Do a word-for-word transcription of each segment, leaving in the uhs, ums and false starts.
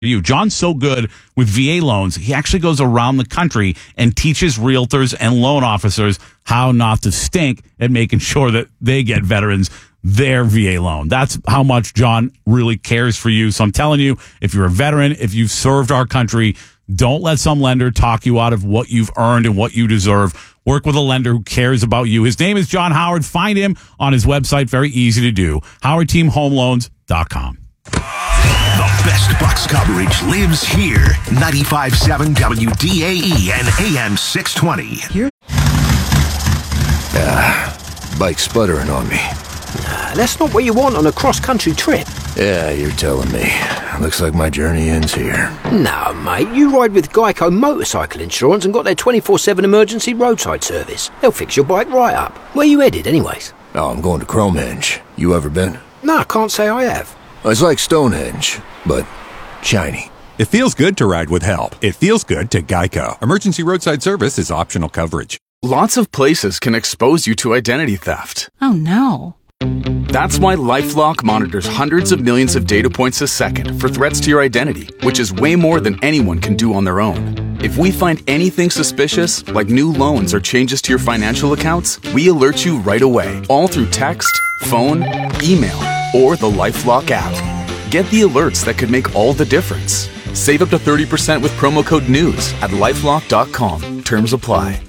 You. John's so good with V A loans, he actually goes around the country and teaches realtors and loan officers how not to stink at making sure that they get veterans their V A loan. That's how much John really cares for you. So I'm telling you, if you're a veteran, if you've served our country, don't let some lender talk you out of what you've earned and what you deserve. Work with a lender who cares about you. His name is John Howard. Find him on his website. Very easy to do. howard team home loans dot com. The best Bucks coverage lives here. ninety-five point seven W D A E and A M six twenty. Here? Ah, bike sputtering on me. Nah, that's not what you want on a cross-country trip. Yeah, you're telling me. Looks like my journey ends here. No, mate, you ride with Geico Motorcycle Insurance and got their twenty-four seven emergency roadside service. They'll fix your bike right up. Where you headed, anyways? Oh, I'm going to Cromehenge. You ever been? No, I can't say I have. It's like Stonehenge, but shiny. It feels good to ride with help. It feels good to Geico. Emergency roadside service is optional coverage. Lots of places can expose you to identity theft. Oh, no. That's why LifeLock monitors hundreds of millions of data points a second for threats to your identity, which is way more than anyone can do on their own. If we find anything suspicious, like new loans or changes to your financial accounts, we alert you right away, all through text, phone, email, or the LifeLock app. Get the alerts that could make all the difference. Save up to thirty percent with promo code NEWS at lifelock dot com. Terms apply.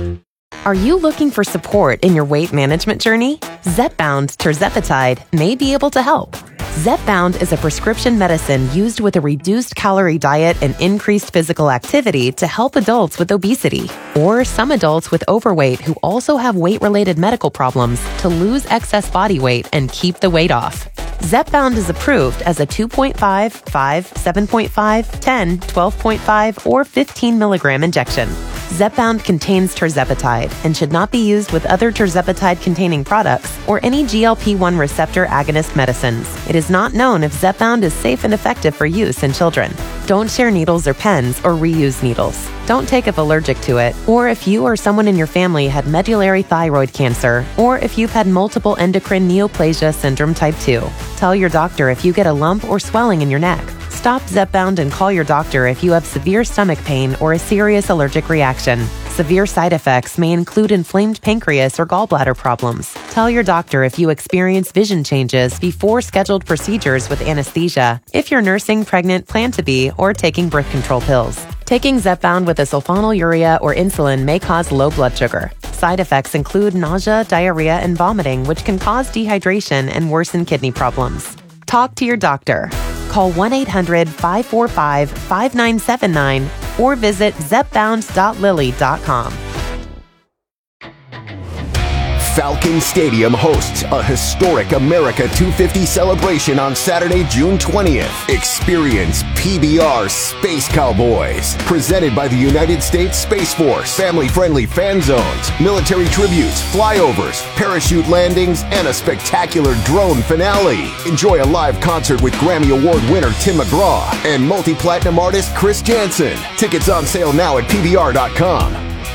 Are you looking for support in your weight management journey? Zepbound tirzepatide may be able to help. Zepbound is a prescription medicine used with a reduced calorie diet and increased physical activity to help adults with obesity or some adults with overweight who also have weight-related medical problems to lose excess body weight and keep the weight off. Zepbound is approved as a two point five, five, seven point five, ten, twelve point five, or fifteen milligram injection. Zepbound contains tirzepatide and should not be used with other tirzepatide-containing products or any G L P one receptor agonist medicines. It is not known if Zepbound is safe and effective for use in children. Don't share needles or pens or reuse needles. Don't take if allergic to it, or if you or someone in your family had medullary thyroid cancer, or if you've had multiple endocrine neoplasia syndrome type two. Tell your doctor if you get a lump or swelling in your neck. Stop Zepbound and call your doctor if you have severe stomach pain or a serious allergic reaction. Severe side effects may include inflamed pancreas or gallbladder problems. Tell your doctor if you experience vision changes before scheduled procedures with anesthesia, if you're nursing, pregnant, plan to be, or taking birth control pills. Taking Zepbound with a sulfonylurea or insulin may cause low blood sugar. Side effects include nausea, diarrhea, and vomiting, which can cause dehydration and worsen kidney problems. Talk to your doctor. Call one eight hundred, five four five, five nine seven nine or visit zepbound dot lilly dot com. Falcon Stadium hosts a historic America two fifty celebration on Saturday, June twentieth. Experience P B R Space Cowboys, presented by the United States Space Force. Family-friendly fan zones, military tributes, flyovers, parachute landings, and a spectacular drone finale. Enjoy a live concert with Grammy Award winner Tim McGraw and multi-platinum artist Chris Janson. Tickets on sale now at P B R dot com.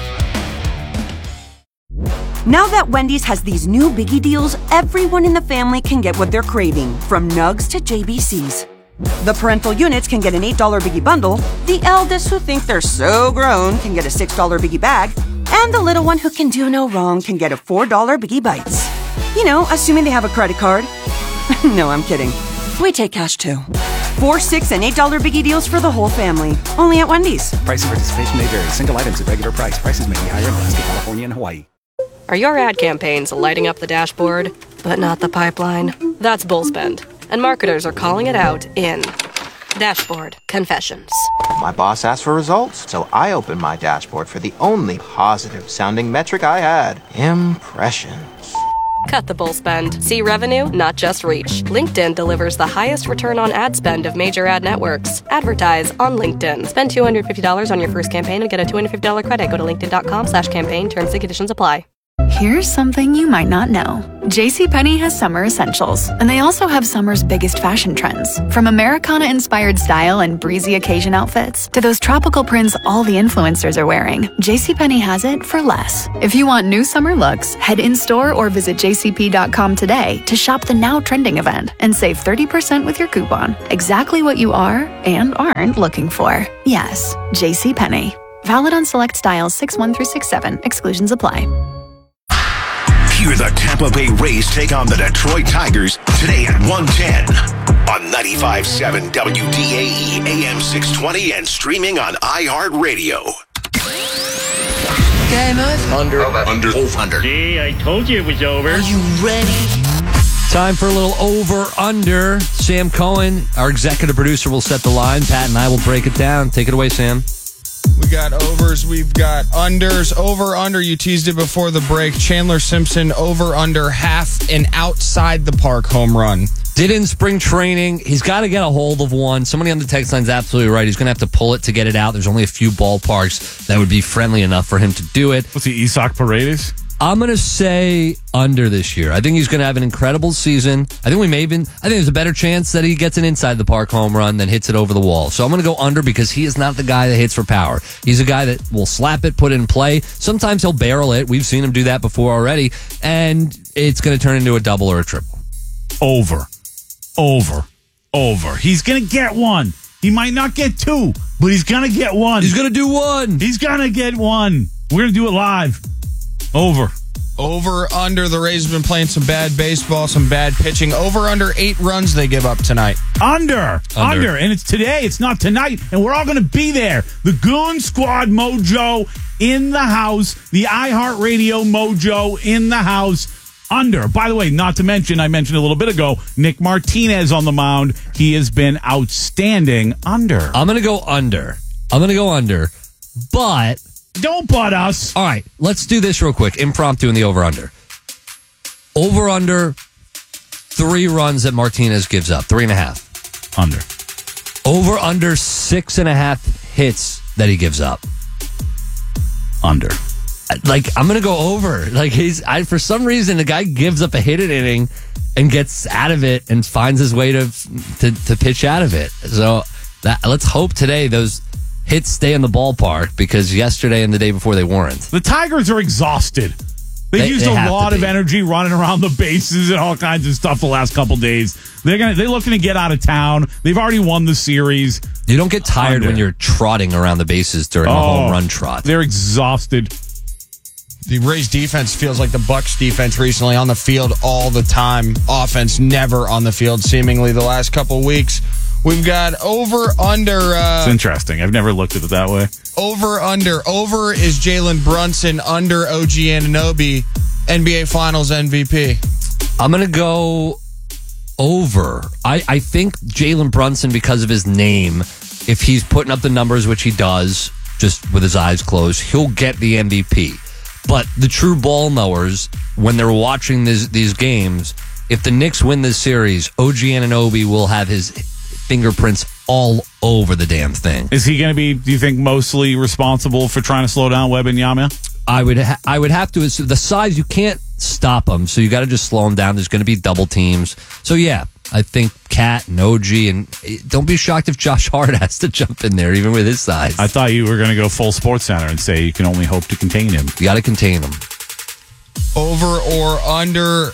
Now that Wendy's has these new biggie deals, everyone in the family can get what they're craving, from nugs to J B Cs. The parental units can get an eight dollar biggie bundle, the eldest who think they're so grown can get a six dollar biggie bag, and the little one who can do no wrong can get a four dollar biggie bites. You know, assuming they have a credit card. No, I'm kidding. We take cash too. Four, six, and eight dollar biggie deals for the whole family. Only at Wendy's. Price and participation may vary. Single items at regular price. Prices may be higher in Alaska, California, and Hawaii. Are your ad campaigns lighting up the dashboard, but not the pipeline? That's Bullspend, and marketers are calling it out in Dashboard Confessions. My boss asked for results, so I opened my dashboard for the only positive-sounding metric I had, impressions. Cut the bull spend. See revenue, not just reach. LinkedIn delivers the highest return on ad spend of major ad networks. Advertise on LinkedIn. Spend two hundred fifty dollars on your first campaign and get a two hundred fifty dollars credit. Go to linkedin dot com slash campaign. Terms and conditions apply. Here's something you might not know. JCPenney has summer essentials, and they also have summer's biggest fashion trends. From Americana-inspired style and breezy occasion outfits to those tropical prints all the influencers are wearing, JCPenney has it for less. If you want new summer looks, head in-store or visit j c p dot com today to shop the now trending event and save thirty percent with your coupon. Exactly what you are and aren't looking for. Yes, JCPenney. Valid on select styles six one through six seven. Exclusions apply. Hear the Tampa Bay Rays take on the Detroit Tigers today at one ten on ninety-five point seven W D A E A M six twenty and streaming on iHeartRadio. Okay, move. Under. Under. Over. Under. See, I told you it was over. Are you ready? Time for a little over-under. Sam Cohen, our executive producer, will set the line. Pat and I will break it down. Take it away, Sam. We got overs, we've got unders. Over, under, you teased it before the break. Chandler Simpson, over, under, half an outside the park home run. Did in spring training. He's got to get a hold of one. Somebody on the text line is absolutely right. He's going to have to pull it to get it out. There's only a few ballparks that would be friendly enough for him to do it. What's the Isaac Paredes? I'm going to say under this year. I think he's going to have an incredible season. I think we may even, I think there's a better chance that he gets an inside the park home run than hits it over the wall. So I'm going to go under because he is not the guy that hits for power. He's a guy that will slap it, put it in play. Sometimes he'll barrel it. We've seen him do that before already. And it's going to turn into a double or a triple. Over. Over. Over. He's going to get one. He might not get two, but he's going to get one. He's going to do one. He's going to get one. We're going to do it live. Over. Over, under. The Rays have been playing some bad baseball, some bad pitching. Over, under eight runs they give up tonight. Under. Under. Under. And it's today. It's not tonight. And we're all going to be there. The Goon Squad mojo in the house. The iHeartRadio mojo in the house. Under. By the way, not to mention, I mentioned a little bit ago, Nick Martinez on the mound. He has been outstanding. Under. I'm going to go under. I'm going to go under. But... Don't butt us. All right, let's do this real quick. Impromptu in the over-under. Over-under, three runs that Martinez gives up. Three and a half. Under. Over-under, six and a half hits that he gives up. Under. Like, I'm going to go over. Like, he's, I, for some reason, the guy gives up a hit an inning and gets out of it and finds his way to to, to pitch out of it. So, that, let's hope today those hits stay in the ballpark because yesterday and the day before they weren't. The Tigers are exhausted. They've They- used they a have lot to of be. energy running around the bases and all kinds of stuff the last couple days. They're gonna they're looking to get out of town. They've already won the series. You don't get tired Under. when you're trotting around the bases during a Oh, home run trot. They're exhausted. The Rays defense feels like the Bucks defense recently, on the field all the time. Offense never on the field, seemingly the last couple weeks. We've got over, under. Uh, It's interesting. I've never looked at it that way. Over, under. Over is Jalen Brunson. Under O G Anunoby, N B A Finals M V P. I'm going to go over. I, I think Jalen Brunson, because of his name, if he's putting up the numbers, which he does, just with his eyes closed, he'll get the M V P. But the true ball knowers, when they're watching this, these games, if the Knicks win this series, O G Anunoby will have his fingerprints all over the damn thing. Is he going to be, do you think, mostly responsible for trying to slow down Wembanyama? I would ha- I would have to assume the size, you can't stop him, so you got to just slow him down. There's going to be double teams. So yeah, I think Cat and O G, and don't be shocked if Josh Hart has to jump in there, even with his size. I thought you were going to go full Sports Center and say you can only hope to contain him. You got to contain him. Over or under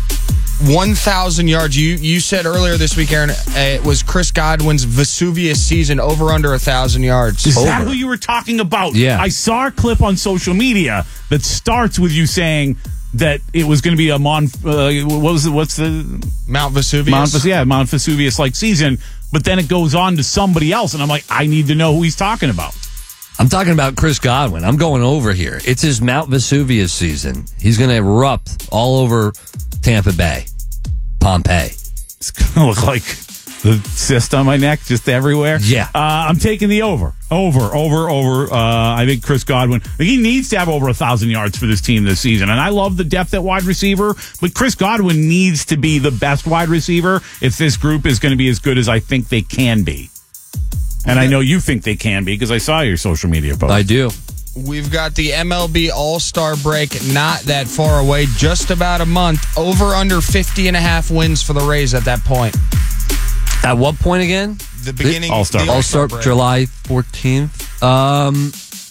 one thousand yards. You you said earlier this week, Aaron, uh, it was Chris Godwin's Vesuvius season. Over under one thousand yards. Is over. that who you were talking about? Yeah. I saw a clip on social media that starts with you saying that it was going to be a Mon. Uh, what was it? What's the Mount Vesuvius? Mount Ves- yeah, Mount Vesuvius like season. But then it goes on to somebody else, and I'm like, I need to know who he's talking about. I'm talking about Chris Godwin. I'm going over here. It's his Mount Vesuvius season. He's going to erupt all over Tampa Bay, Pompeii. It's going to look like the cyst on my neck, just everywhere. Yeah. Uh, I'm taking the over. Over, over, over. Uh, I think Chris Godwin, he needs to have over a thousand yards for this team this season. And I love the depth at wide receiver, but Chris Godwin needs to be the best wide receiver if this group is going to be as good as I think they can be. And I know you think they can be because I saw your social media post. I do. We've got the M L B All-Star break not that far away, just about a month. Over under fifty and a half wins for the Rays at that point. At what point again? The beginning All Star the All-Star break. July fourteenth. Um,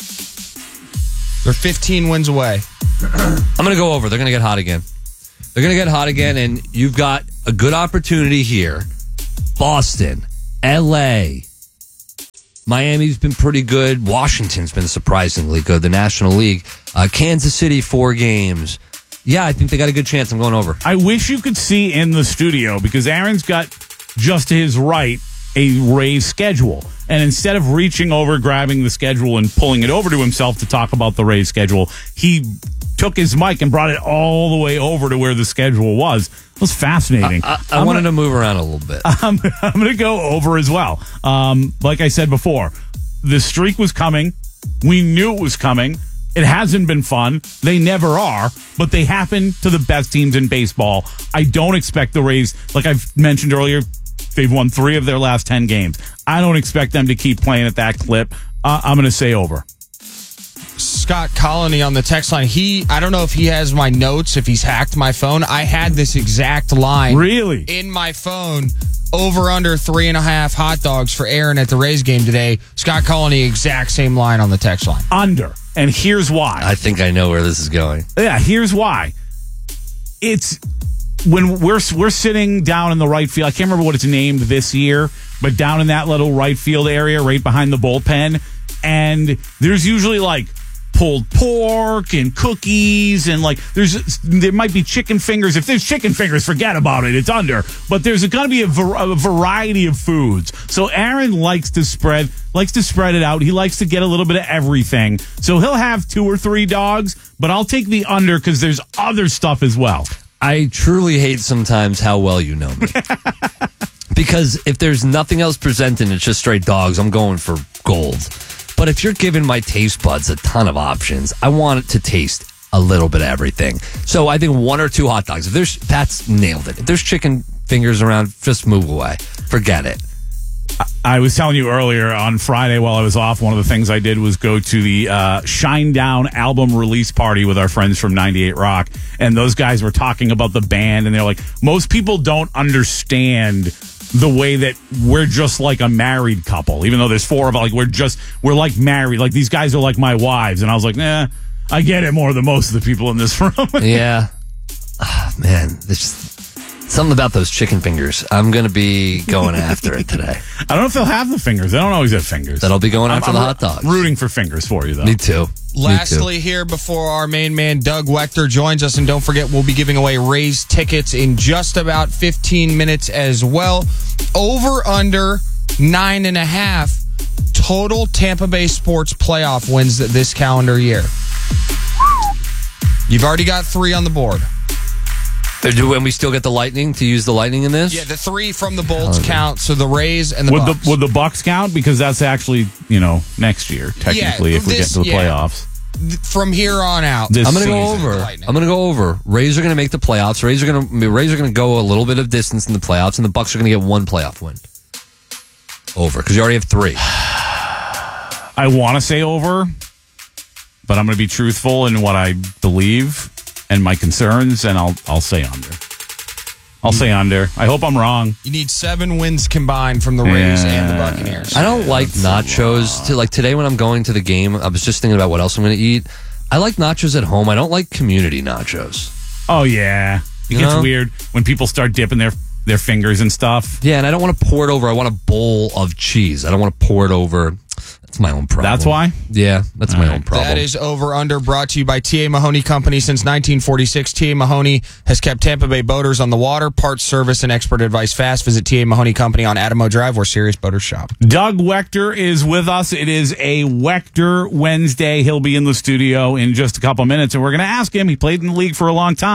They're fifteen wins away. I'm going to go over. They're going to get hot again. They're going to get hot again, and you've got a good opportunity here. Boston, L A, Miami's been pretty good. Washington's been surprisingly good. The National League. Uh, Kansas City, four games. Yeah, I think they got a good chance. I'm going over. I wish you could see in the studio because Aaron's got just to his right a Rays schedule. And instead of reaching over, grabbing the schedule and pulling it over to himself to talk about the Rays schedule, he took his mic and brought it all the way over to where the schedule was. It was fascinating. I, I, I wanted gonna, to move around a little bit. I'm, I'm going to go over as well. Um, like I said before, the streak was coming. We knew it was coming. It hasn't been fun. They never are, but they happen to the best teams in baseball. I don't expect the Rays, like I've mentioned earlier, they've won three of their last ten games. I don't expect them to keep playing at that clip. Uh, I'm going to say over. Scott Colony on the text line. He, I don't know if he has my notes, if he's hacked my phone. I had this exact line. Really? In my phone. Over under three and a half hot dogs for Aaron at the Rays game today. Scott Colony, exact same line on the text line. Under. And here's why. I think I know where this is going. Yeah, here's why. It's when we're we're sitting down in the right field. I can't remember what it's named this year, but down in that little right field area right behind the bullpen. And there's usually like pulled pork and cookies and like there's there might be chicken fingers. If there's chicken fingers, forget about it. It's under. But there's going to be a, ver- a variety of foods. So Aaron likes to spread likes to spread it out. He likes to get a little bit of everything. So he'll have two or three dogs, but I'll take the under because there's other stuff as well. I truly hate sometimes how well you know me. Because if there's nothing else presented, it's just straight dogs, I'm going for gold. But if you're giving my taste buds a ton of options, I want it to taste a little bit of everything. So I think one or two hot dogs. If there's, that's nailed it. If there's chicken fingers around, just move away. Forget it. I was telling you earlier on Friday while I was off, one of the things I did was go to the uh, Shinedown album release party with our friends from ninety-eight Rock. And those guys were talking about the band, and they're like, most people don't understand the way that we're just like a married couple, even though there's four of us. Like, we're just, we're like married. Like, these guys are like my wives. And I was like, nah, I get it more than most of the people in this room. Yeah. Oh, man, there's just something about those chicken fingers. I'm going to be going after it today. I don't know if they'll have the fingers. They don't always have fingers. That'll be going after I'm, the I'm hot dogs. Rooting for fingers for you, though. Me too. Lastly, here before our main man Doug Wechter joins us, and don't forget we'll be giving away Rays tickets in just about fifteen minutes as well. Over under nine and a half total Tampa Bay sports playoff wins this calendar year. You've already got three on the board. Do and we still get the Lightning to use the Lightning in this? Yeah, the three from the Bolts oh, count. So the Rays and the would Bucks. the would the Bucks count because that's actually you know next year technically yeah, if we this, get to the yeah. playoffs. From here on out, this I'm going to go season. over. I'm going to go over. Rays are going to make the playoffs. Rays are going to Rays are going to go a little bit of distance in the playoffs, and the Bucks are going to get one playoff win. Over because you already have three. I want to say over, but I'm going to be truthful in what I believe and my concerns, and I'll I'll say under. I'll say under. I hope I'm wrong. You need seven wins combined from the Rays yeah. and the Buccaneers. I don't like nachos. To, like today when I'm going to the game, I was just thinking about what else I'm going to eat. I like nachos at home. I don't like community nachos. Oh, yeah. It you gets know? weird when people start dipping their, their fingers and stuff. Yeah, and I don't want to pour it over. I want a bowl of cheese. I don't want to pour it over. That's my own problem. That's why? Yeah, that's All my right. own problem. That is Over Under, brought to you by T A. Mahoney Company since nineteen forty-six. T A. Mahoney has kept Tampa Bay boaters on the water. Parts, service, and expert advice fast. Visit T A. Mahoney Company on Adamo Drive where serious boaters shop. Doug Wechter is with us. It is a Wechter Wednesday. He'll be in the studio in just a couple minutes, and we're going to ask him. He played in the league for a long time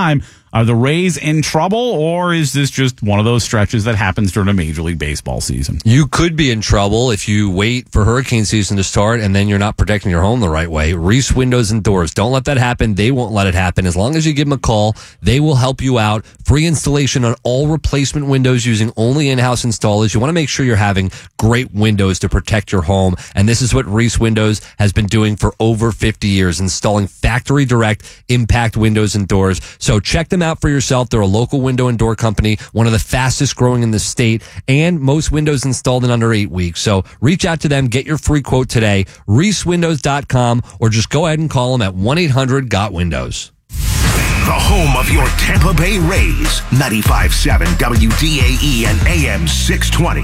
Are the Rays in trouble, or is this just one of those stretches that happens during a Major League Baseball season? You could be in trouble if you wait for hurricane season to start and then you're not protecting your home the right way. Reese Windows and Doors. Don't let that happen. They won't let it happen. As long as you give them a call, they will help you out. Free installation on all replacement windows using only in-house installers. You want to make sure you're having great windows to protect your home. And this is what Reese Windows has been doing for over fifty years, installing factory direct impact windows and doors. So check them out for yourself. They're a local window and door company, one of the fastest growing in the state, and most windows installed in under eight weeks. So reach out to them, get your free quote today, reese windows dot com, or just go ahead and call them at one eight hundred got windows. The home of your Tampa Bay Rays, ninety-five point seven W D A E and A M six twenty.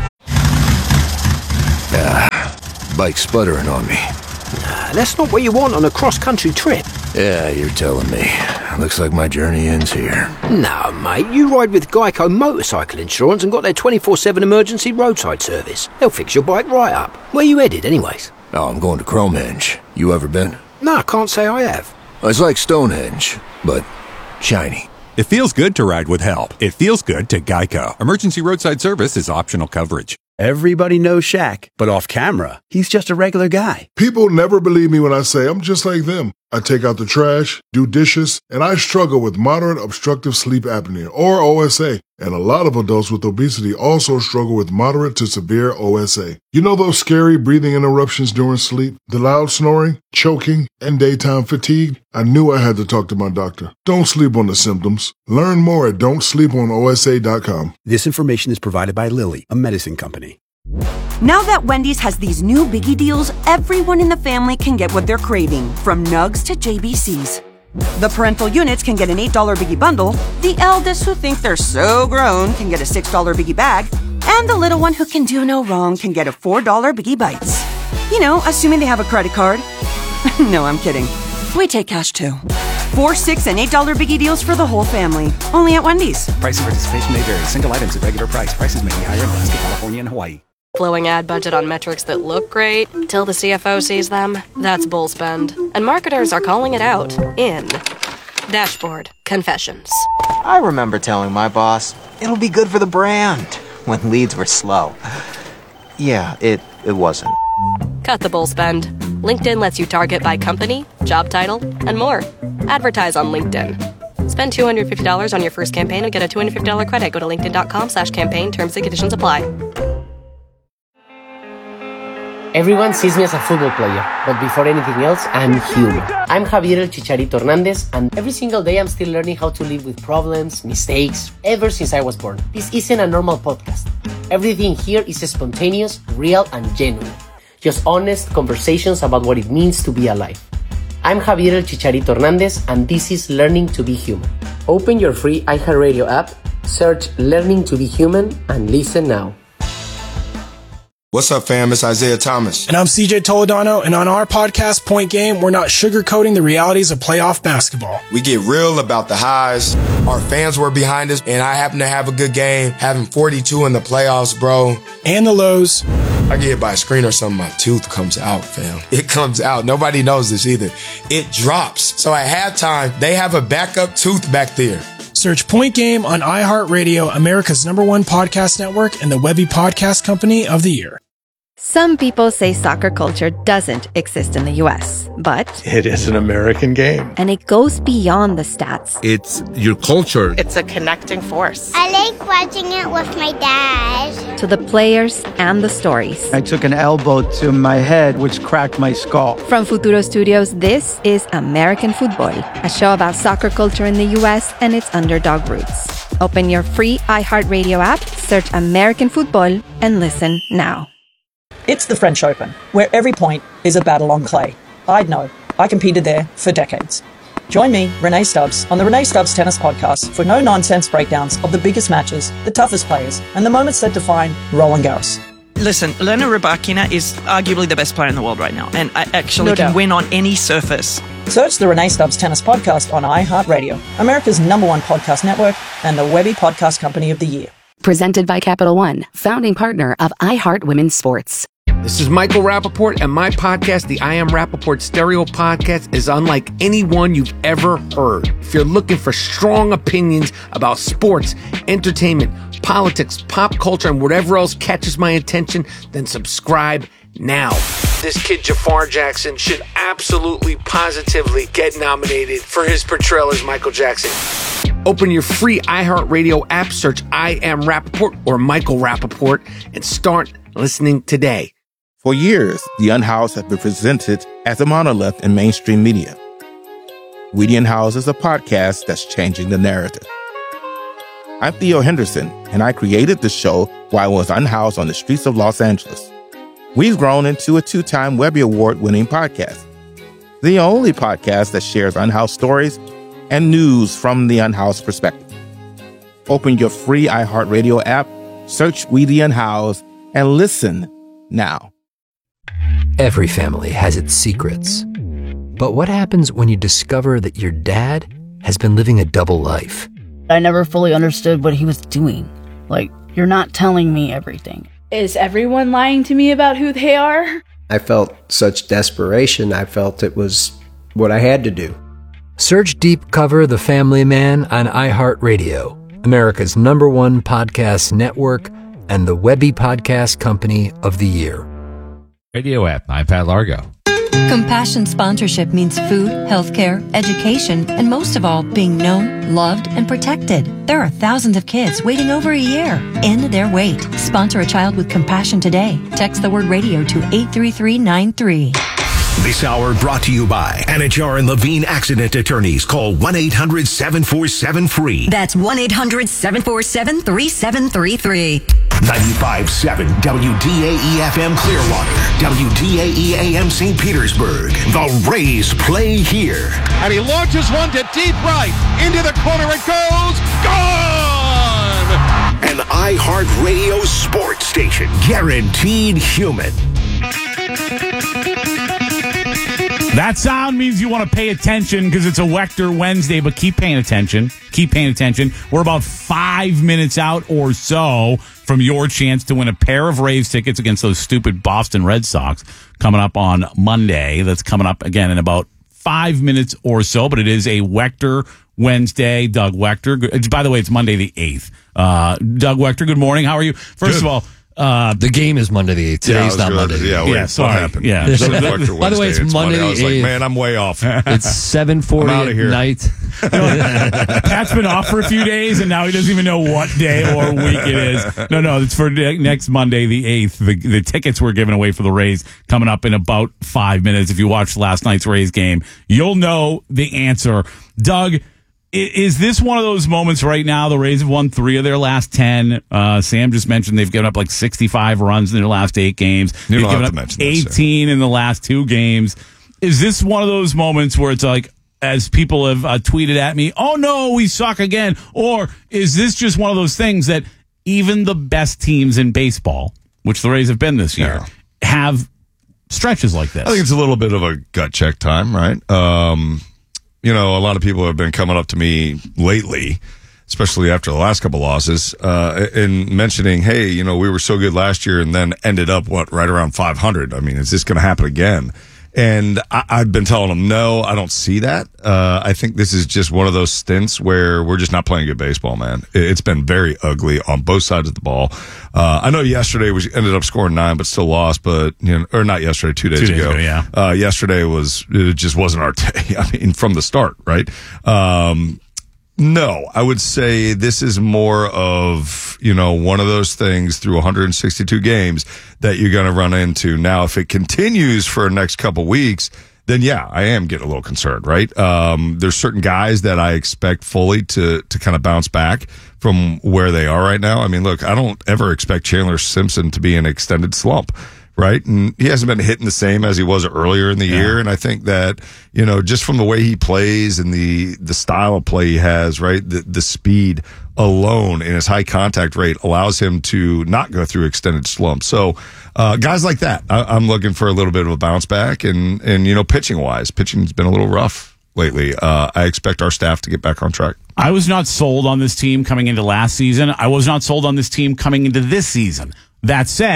Ah, bike sputtering on me. Nah, that's not what you want on a cross-country trip. Yeah, you're telling me. Looks like my journey ends here. No, mate, you ride with Geico Motorcycle Insurance and got their twenty-four seven emergency roadside service. They'll fix your bike right up. Where you headed, anyways? Oh, I'm going to Cromehenge. You ever been? No, I can't say I have. It's like Stonehenge, but shiny. It feels good to ride with help. It feels good to Geico. Emergency roadside service is optional coverage. Everybody knows Shaq, but off camera, he's just a regular guy. People never believe me when I say I'm just like them. I take out the trash, do dishes, and I struggle with moderate obstructive sleep apnea, or O S A. And a lot of adults with obesity also struggle with moderate to severe O S A. You know those scary breathing interruptions during sleep, the loud snoring, choking, and daytime fatigue? I knew I had to talk to my doctor. Don't sleep on the symptoms. Learn more at don't sleep on O S A dot com. This information is provided by Lilly, a medicine company. Now that Wendy's has these new biggie deals, everyone in the family can get what they're craving, from nugs to J B Cs. The parental units can get an eight dollar biggie bundle, the eldest who think they're so grown can get a six dollar biggie bag, and the little one who can do no wrong can get a four dollar biggie bites. You know, assuming they have a credit card. No, I'm kidding. We take cash too. Four, six, and eight dollar biggie deals for the whole family. Only at Wendy's. Price and participation may vary. Single items at regular price. Prices may be higher in Alaska, California, and Hawaii. Flowing ad budget on metrics that look great till the C F O sees them. That's bull spend. And marketers are calling it out in Dashboard Confessions. I remember telling my boss, it'll be good for the brand, when leads were slow. Yeah, it, it wasn't. Cut the bull spend. LinkedIn lets you target by company, job title, and more. Advertise on LinkedIn. Spend two hundred fifty dollars on your first campaign and get a two hundred fifty dollars credit. Go to linkedin.com slash campaign. Terms and conditions apply. Everyone sees me as a football player, but before anything else, I'm human. I'm Javier El Chicharito Hernandez, and every single day I'm still learning how to live with problems, mistakes, ever since I was born. This isn't a normal podcast. Everything here is spontaneous, real, and genuine. Just honest conversations about what it means to be alive. I'm Javier El Chicharito Hernandez, and this is Learning to be Human. Open your free iHeartRadio app, search Learning to be Human, and listen now. What's up, fam? It's Isaiah Thomas. And I'm C J Toledano, and on our podcast, Point Game, we're not sugarcoating the realities of playoff basketball. We get real about the highs. Our fans were behind us, and I happen to have a good game, having forty-two in the playoffs, bro. And the lows. I get hit by a screen or something, my tooth comes out, fam. It comes out. Nobody knows this either. It drops. So at halftime, they have a backup tooth back there. Search Point Game on iHeartRadio, America's number one podcast network, and the Webby Podcast Company of the Year. Some people say soccer culture doesn't exist in the U S, but it is an American game. And it goes beyond the stats. It's your culture. It's a connecting force. I like watching it with my dad. To the players and the stories. I took an elbow to my head, which cracked my skull. From Futuro Studios, this is American Football, a show about soccer culture in the U S and its underdog roots. Open your free iHeartRadio app, search American Football, and listen now. It's the French Open, where every point is a battle on clay. I'd know. I competed there for decades. Join me, Renee Stubbs, on the Renee Stubbs Tennis Podcast for no-nonsense breakdowns of the biggest matches, the toughest players, and the moments that define Roland Garros. Listen, Elena Rybakina is arguably the best player in the world right now, and I actually No can doubt. win on any surface. Search the Renee Stubbs Tennis Podcast on iHeartRadio, America's number one podcast network, and the Webby Podcast Company of the Year. Presented by Capital One, founding partner of iHeart Women's Sports. This is Michael Rappaport, and my podcast, the I Am Rappaport Stereo Podcast, is unlike any one you've ever heard. If you're looking for strong opinions about sports, entertainment, politics, pop culture, and whatever else catches my attention, then subscribe now. This kid Jafar Jackson should absolutely, positively get nominated for his portrayal as Michael Jackson. Open your free iHeartRadio app, search I Am Rappaport or Michael Rappaport, and start listening today. For years, The Unhoused have been presented as a monolith in mainstream media. We The Unhoused is a podcast that's changing the narrative. I'm Theo Henderson, and I created the show while I was unhoused on the streets of Los Angeles. We've grown into a two-time Webby Award-winning podcast, the only podcast that shares unhoused stories and news from the unhoused perspective. Open your free iHeartRadio app, search We The Unhoused, and listen now. Every family has its secrets. But what happens when you discover that your dad has been living a double life? I never fully understood what he was doing. Like, you're not telling me everything. Is everyone lying to me about who they are? I felt such desperation. I felt it was what I had to do. Search Deep Cover The Family Man on iHeartRadio, America's number one podcast network and the Webby Podcast Company of the Year. Radio app. I'm Pat Largo. Compassion sponsorship means food, healthcare, education, and most of all, being known, loved, and protected. There are thousands of kids waiting over a year. End their wait. Sponsor a child with compassion today. Text the word radio to eight three three nine three. This hour brought to you by Anajar and Levine Accident Attorneys. Call one eight hundred seven four seven free. That's one eight hundred seven four seven three seven three three. ninety-five point seven W D A E F M Clearwater, W D A E A M Saint Petersburg. The Rays play here. And he launches one to deep right. Into the corner it goes. Gone! An iHeartRadio sports station. Guaranteed human. That sound means you want to pay attention because it's a Wechter Wednesday, but keep paying attention. Keep paying attention. We're about five minutes out or so from your chance to win a pair of Rays tickets against those stupid Boston Red Sox coming up on Monday. That's coming up again in about five minutes or so, but it is a Wechter Wednesday. Doug Wechter. By the way, it's Monday the eighth. Uh, Doug Wechter, good morning. How are you? First Good. of all, Uh, the game is Monday the eighth. Today's yeah, not Monday. Yeah, yeah, yeah sorry. What happened? Yeah. By the way, it's, it's Monday. Monday. I was like, man, I'm way off. It's seven forty at here. night. You know, Pat's been off for a few days, and now he doesn't even know what day or week it is. No, no, it's for next Monday, the eighth. The, the tickets we're giving away for the Rays coming up in about five minutes. If you watched last night's Rays game, you'll know the answer. Doug, is this one of those moments right now? The Rays have won three of their last ten. Uh, Sam just mentioned they've given up like sixty-five runs in their last eight games. You they've don't given have to up mention that, eighteen in the last two games. Is this one of those moments where it's like, as people have uh, tweeted at me, oh no, we suck again? Or is this just one of those things that even the best teams in baseball, which the Rays have been this year, yeah. have stretches like this? I think it's a little bit of a gut check time, right? Um, You know, a lot of people have been coming up to me lately, especially after the last couple losses, uh, and mentioning, hey, you know, we were so good last year and then ended up, what, right around five hundred. I mean, is this going to happen again? And I, I've been telling them, no, I don't see that. Uh, I think this is just one of those stints where we're just not playing good baseball, man. It's been very ugly on both sides of the ball. Uh, I know yesterday we ended up scoring nine, but still lost, but, you know, or not yesterday, two days, two days ago. ago. Yeah. Uh, yesterday was, it just wasn't our day. I mean, from the start, right? Um, No, I would say this is more of, you know, one of those things through one hundred sixty-two games that you're going to run into. Now, if it continues for the next couple weeks, then yeah, I am getting a little concerned, right? Um, there's certain guys that I expect fully to, to kind of bounce back from where they are right now. I mean, look, I don't ever expect Chandler Simpson to be in an extended slump. Right. And he hasn't been hitting the same as he was earlier in the yeah. year. And I think that, you know, just from the way he plays and the, the style of play he has, right, the, the speed alone and his high contact rate allows him to not go through extended slumps. So, uh, guys like that, I, I'm looking for a little bit of a bounce back. And, and, you know, pitching wise, pitching's been a little rough lately. Uh, I expect our staff to get back on track. I was not sold on this team coming into last season. I was not sold on this team coming into this season. That said,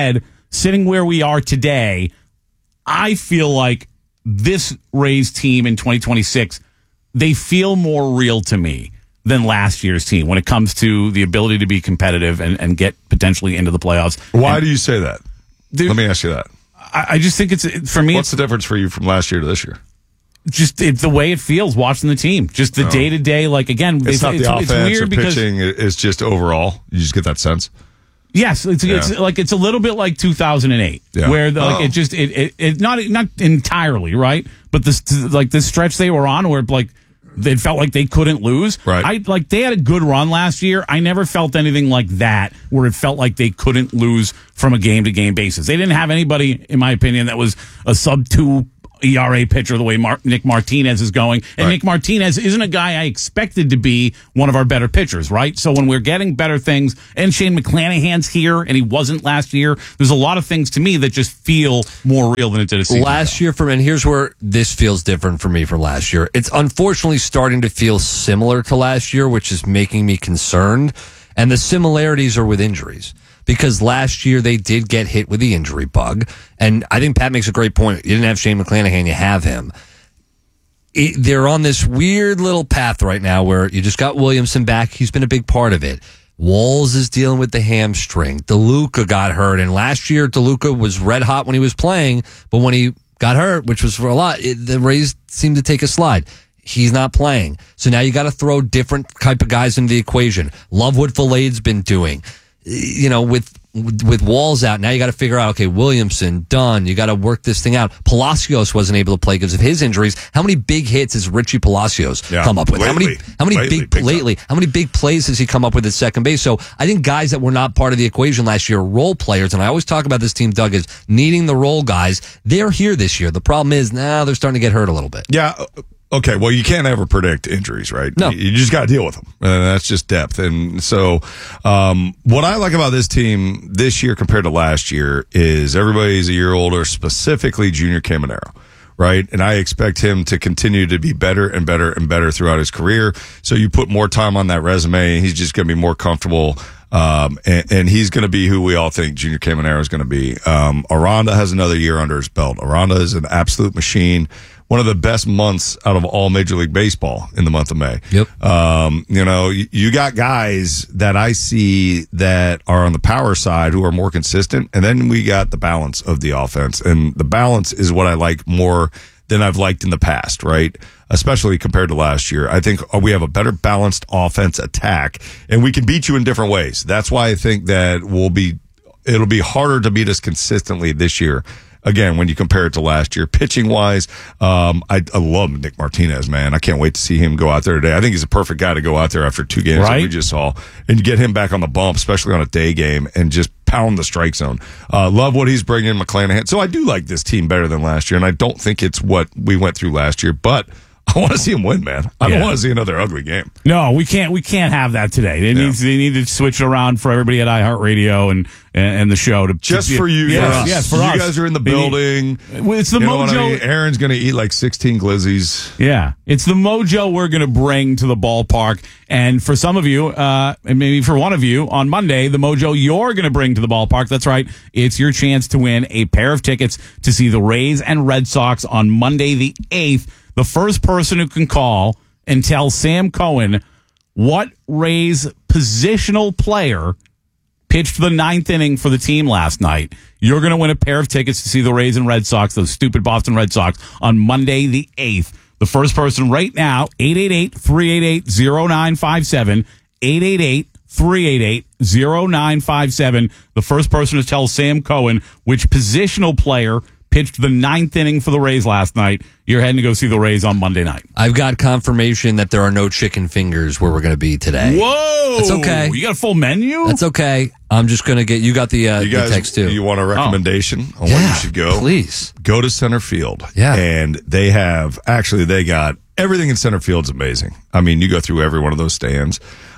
sitting where we are today, I feel like this Rays team in twenty twenty-six, they feel more real to me than last year's team when it comes to the ability to be competitive and, and get potentially into the playoffs. Why and, do you say that? Dude, Let me ask you that. I, I just think it's, for me, what's the difference for you from last year to this year? Just it's the way it feels watching the team. Just the day to day, like again, it's not the it's, offense it's weird or because, pitching. It's just overall. You just get that sense. Yes, it's, Yeah. it's like it's a little bit like two thousand eight, Yeah. where the, like Oh. it just it, it it not not entirely right, but this like this stretch they were on where like they felt like they couldn't lose. Right. I like they had a good run last year. I never felt anything like that where it felt like they couldn't lose from a game to game basis. They didn't have anybody, in my opinion, that was a sub two E R A pitcher the way Mar- Nick Martinez is going. And Right. Nick Martinez isn't a guy I expected to be one of our better pitchers, right? So when we're getting better things, and Shane McClanahan's here, and he wasn't last year, there's a lot of things to me that just feel more real than it did a season Last ago. year for me, and here's where this feels different for me from last year. It's unfortunately starting to feel similar to last year, which is making me concerned. And the similarities are with injuries. Because last year they did get hit with the injury bug. And I think Pat makes a great point. You didn't have Shane McClanahan, you have him. It, they're on this weird little path right now where you just got Williamson back. He's been a big part of it. Walls is dealing with the hamstring. DeLuca got hurt. And last year, DeLuca was red hot when he was playing. But when he got hurt, which was for a lot, it, the Rays seemed to take a slide. He's not playing. So now you got to throw different type of guys into the equation. Love what Valade's been doing. You know, with with Walls out, now you got to figure out, okay, Williamson, Dunn, you got to work this thing out. Palacios wasn't able to play because of his injuries. How many big hits has Richie Palacios Yeah, come up with? how many lately. how many Lately, big big time. lately? How many big plays has he come up with at second base? So I think guys that were not part of the equation last year, role players, and I always talk about this team, Doug, is needing the role guys. They're here this year. The problem is now they're starting to get hurt a little bit. Yeah. Okay. Well, you can't ever predict injuries, right? No. You just got to deal with them. And that's just depth. And so, um, what I like about this team this year compared to last year is everybody's a year older, specifically Junior Caminero, right? And I expect him to continue to be better and better and better throughout his career. So you put more time on that resume, he's just going to be more comfortable. Um, and, and he's going to be who we all think Junior Caminero is going to be. Um, Aranda has another year under his belt. Aranda is an absolute machine. One of the best months out of all Major League Baseball in the month of May. Yep. Um, you know, you, you got guys that I see that are on the power side who are more consistent. And then we got the balance of the offense. And the balance is what I like more than I've liked in the past, right? Especially compared to last year. I think we have a better balanced offense attack, and we can beat you in different ways. That's why I think that we'll be, it'll be harder to beat us consistently this year. Again, when you compare it to last year, pitching wise, um, I, I love Nick Martinez, man. I can't wait to see him go out there today. I think he's a perfect guy to go out there after two games Right. that we just saw and get him back on the bump, especially on a day game, and just pound the strike zone. Uh, love what he's bringing, McClanahan. So I do like this team better than last year, and I don't think it's what we went through last year, but I want to see him win, man. I don't Yeah. want to see another ugly game. No, we can't. We can't have that today. They Yeah. need. They need to switch it around for everybody at iHeartRadio and and, and the show to Just to, for you, Yes, for us. yes, for you us. guys are in the They need- building. Well, it's the You know what I mojo. mean? Aaron's going to eat like sixteen glizzies. Yeah, it's the mojo we're going to bring to the ballpark. And for some of you, uh, and maybe for one of you, on Monday, the mojo you're going to bring to the ballpark. That's right. It's your chance to win a pair of tickets to see the Rays and Red Sox on Monday the eighth. The first person who can call and tell Sam Cohen what Rays positional player pitched the ninth inning for the team last night, you're going to win a pair of tickets to see the Rays and Red Sox, those stupid Boston Red Sox, on Monday the eighth. The first person right now, eight eight eight, three eight eight, zero nine five seven, eight eight eight, three eight eight, zero nine five seven. The first person to tell Sam Cohen which positional player pitched the ninth inning for the Rays last night, you're heading to go see the Rays on Monday night. I've got confirmation that there are no chicken fingers where we're going to be today. Whoa! That's okay. You got a full menu? That's okay. I'm just going to get, you got the, uh, You guys, the text too. you want a recommendation on where Yeah, you should go? please. Go to center field. Yeah. And they have, actually, they got everything in center field's amazing. I mean, you go through every one of those stands.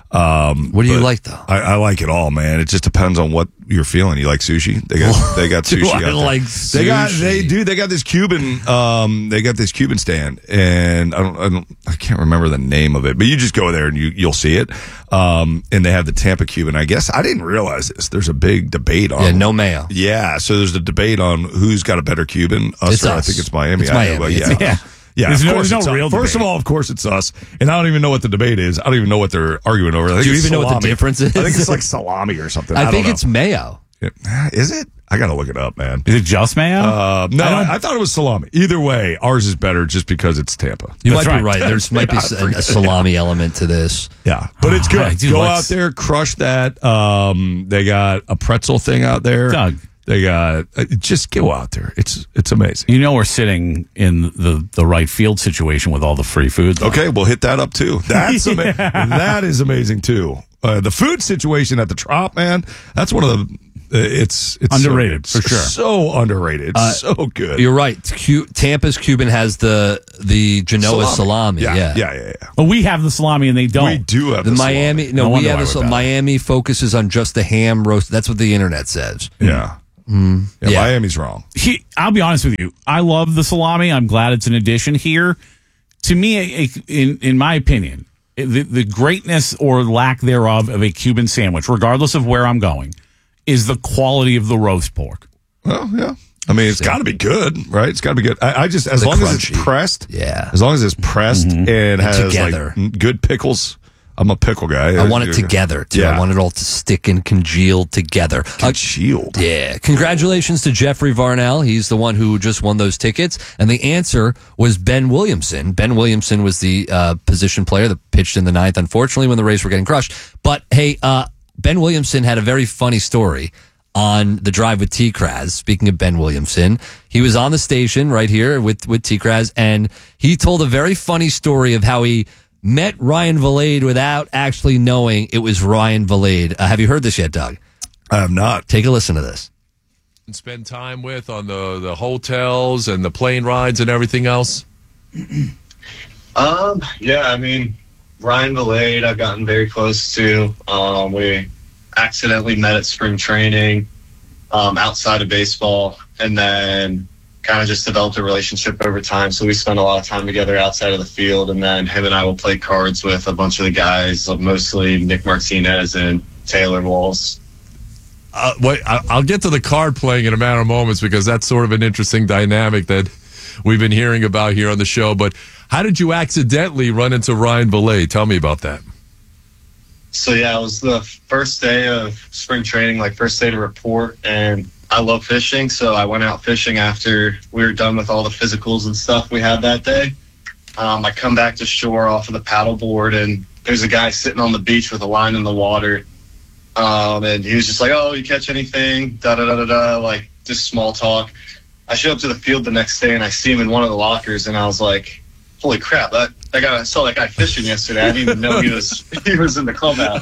Um, What do you but like, though? I, I like it all, man. It just depends on what you're feeling. You like sushi? They got they got Do sushi. I out there. like They got sushi? they do. They got this Cuban. Um, they got this Cuban stand, and I don't, I don't. I can't remember the name of it, but you just go there and you you'll see it. Um, and they have the Tampa Cuban. I guess I didn't realize this. There's a big debate on. Yeah, no mayo. Yeah, so there's a debate on who's got a better Cuban. Us It's or I us. think it's Miami. It's I know, Miami. but It's- yeah. yeah. Yeah, There's of no- course there's it's no us. real First of debate. all, of course it's us, and I don't even know what the debate is. I don't even know what they're arguing over. I think Do you it's even know what the salami. difference is? I think it's like salami or something. I, I, don't think know. it's mayo. Yeah. Is it? I gotta look it up, man. Is it just mayo? Uh, no, I I, don't- I thought it was salami. Either way, ours is better just because it's Tampa. You That's might be right. right. There's might be Yeah, s- I a, forget. a salami element to this. Yeah, but it's good. All right, dude, Go let's- out there, crush that. Um, they got a pretzel thing out there. Doug. They got uh, just go out there. It's it's amazing. You know we're sitting in the, the right field situation with all the free food. though. Okay, we'll hit that up too. That's ama- that is amazing too. Uh, the food situation at the Trop, man, that's one of the. Uh, it's it's Underrated, so, for sure. So underrated. Uh, so good. You're right. Cu- Tampa's Cuban has the the Genoa salami. Yeah, yeah. yeah, yeah, yeah. But we have the salami and they don't. We do have The the Miami, salami. no, No we wonder have why this. we're bad. Miami focuses on just the ham roast. That's what the internet says. Yeah. Mm. yeah, Yeah. Miami's wrong. He, I'll be honest with you. I love the salami. I'm glad it's an addition here. To me, a, a- in in my opinion, the, the greatness or lack thereof of a Cuban sandwich, regardless of where I'm going, is the quality of the roast pork. Well, yeah. I mean, it's got to be good, right? It's got to be good. I, I just, as The long as crunchy. it's pressed, Yeah. as long as it's pressed and has together. like good pickles. I'm a pickle guy. I want it together too. Yeah. I want it all to stick and congeal together. Uh, Congealed. yeah. Congratulations to Jeffrey Varnell. He's the one who just won those tickets. And the answer was Ben Williamson. Ben Williamson was the uh, position player that pitched in the ninth, unfortunately, when the Rays were getting crushed. But hey, uh, Ben Williamson had a very funny story on the drive with T-Kraz. Speaking of Ben Williamson, he was on the station right here with, with T-Kraz, and he told a very funny story of how he met Ryan Valade without actually knowing it was Ryan Valade. Uh, have you heard this yet, Doug? I have not. Take a listen to this. And spend time with on the, the hotels and the plane rides and everything else? Um, yeah, I mean, Ryan Valade, I've gotten very close to. Um, we accidentally met at spring training um, outside of baseball, and then kind of just developed a relationship over time. So we spent a lot of time together outside of the field, and then him and I will play cards with a bunch of the guys, mostly Nick Martinez and Taylor Walls. Uh, wait, I- I'll get to the card playing in a matter of moments because that's sort of an interesting dynamic that we've been hearing about here on the show. But how did you accidentally run into Ryan Valade? Tell me about that. So yeah, it was the first day of spring training, like first day to report, and I love fishing, so I went out fishing after we were done with all the physicals and stuff we had that day. Um, I come back to shore off of the paddleboard, and there's a guy sitting on the beach with a line in the water, um, and he was just like, "Oh, you catch anything?" Da da da da da, like just small talk. I show up to the field the next day, and I see him in one of the lockers, and I was like, "Holy crap! That that guy, I saw that guy fishing yesterday. I didn't even know he was he was in the clubhouse."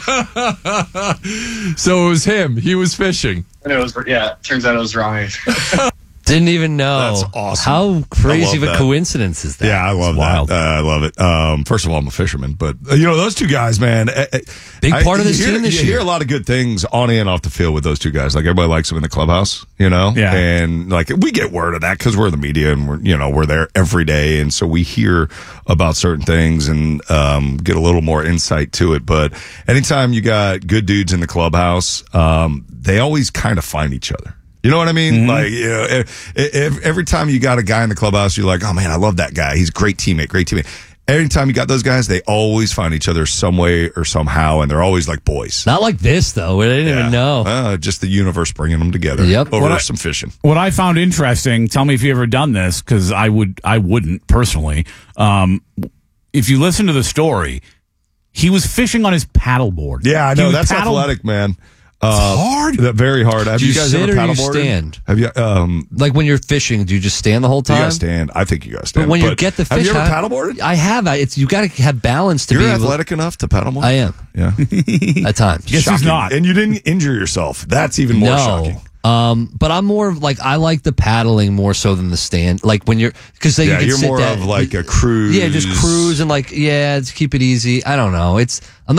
So it was him. He was fishing. And it was, yeah, it turns out it was Ryan. Didn't even know. That's awesome. How crazy of I a love that. coincidence is that? Yeah, I love It's wild. that. Uh, I love it. Um, first of all, I'm a fisherman, but uh, you know those two guys, man. uh, uh, Big I- part of this you hear, team this you year. hear a lot of good things on and off the field with those two guys. Like everybody likes them in the clubhouse, you know. Yeah. And like we get word of that because we're the media and we're you know we're there every day, and so we hear about certain things and um, get a little more insight to it. But anytime you got good dudes in the clubhouse, um, they always kind of find each other. You know what I mean? Mm-hmm. Like, you know, if, if, every time you got a guy in the clubhouse, you're like, oh man, I love that guy. He's a great teammate, great teammate. Every time you got those guys, they always find each other some way or somehow, and they're always like boys. Not like this, though. We didn't Yeah. even know. Uh, just the universe bringing them together Yep. over What I- some fishing. What I found interesting, tell me if you ever done this, because I would, I wouldn't personally. Um, if you listen to the story, he was fishing on his paddleboard. Yeah, I He know. was That's paddle- athletic, man. Uh, hard. That very hard. Have Do you, you guys sit ever or do you paddleboarded? stand? Have you? Um, Like when you're fishing, do you just stand the whole you time? gotta stand. I think you gotta stand. But when you get the fish, have you ever I- paddleboarded? I have. I, it's you got to have balance to You're be able- athletic enough to paddleboard. I am Yeah. at times. Guess who's Shocking. not? And you didn't injure yourself. That's even more no. shocking. Um, but I'm more of like I like the paddling more so than the stand. Like when you're because then Yeah, you can you're sit more down- of like a cruise. Yeah, just cruise and like yeah, just keep it easy. I don't know. It's I'm not.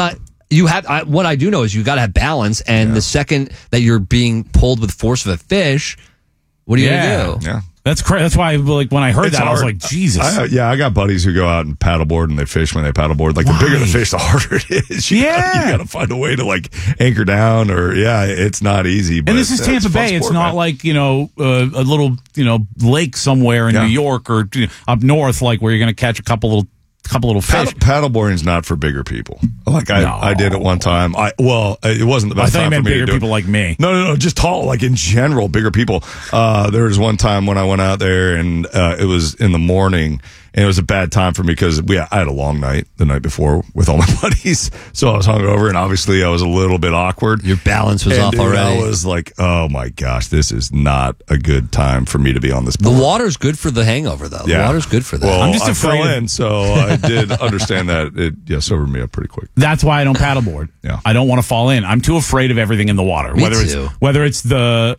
you have I, what I do know is you got to have balance, and yeah. the second that you're being pulled with force of a fish, what are you yeah. gonna do? Yeah. That's crazy. That's why, like, when I heard It's that, hard. I was like, Jesus. I, yeah, I got buddies who go out and paddleboard and they fish when they paddleboard. Like, Why? the bigger the fish, the harder it is. You Yeah. Gotta, you got to find a way to, like, anchor down or, yeah, it's not easy. But And this is it's Tampa a fun Bay. It's sport, not man. like, you know, uh, a little, you know, lake somewhere in Yeah. New York or you know, up north, like, where you're going to catch a couple little couple little fish. Paddle, paddleboarding's not for bigger people. Like I, No. I did it one time. I well, it wasn't the I best thought you time meant for me bigger to do people it. like me. No, no, no, just tall. Like in general, bigger people. Uh, there was one time when I went out there and uh, it was in the morning. And it was a bad time for me because we I had a long night the night before with all my buddies, so I was hungover and obviously I was a little bit awkward. Your balance was and off dude, already. I was like, oh my gosh, this is not a good time for me to be on this The board. water's good for the hangover, though. Yeah. The water's good for that. Well, I'm just I afraid fell of- in, so I did understand that it yeah sobered me up pretty quick. That's why I don't paddleboard. Yeah. I don't want to fall in. I'm too afraid of everything in the water. Me whether too. it's whether it's the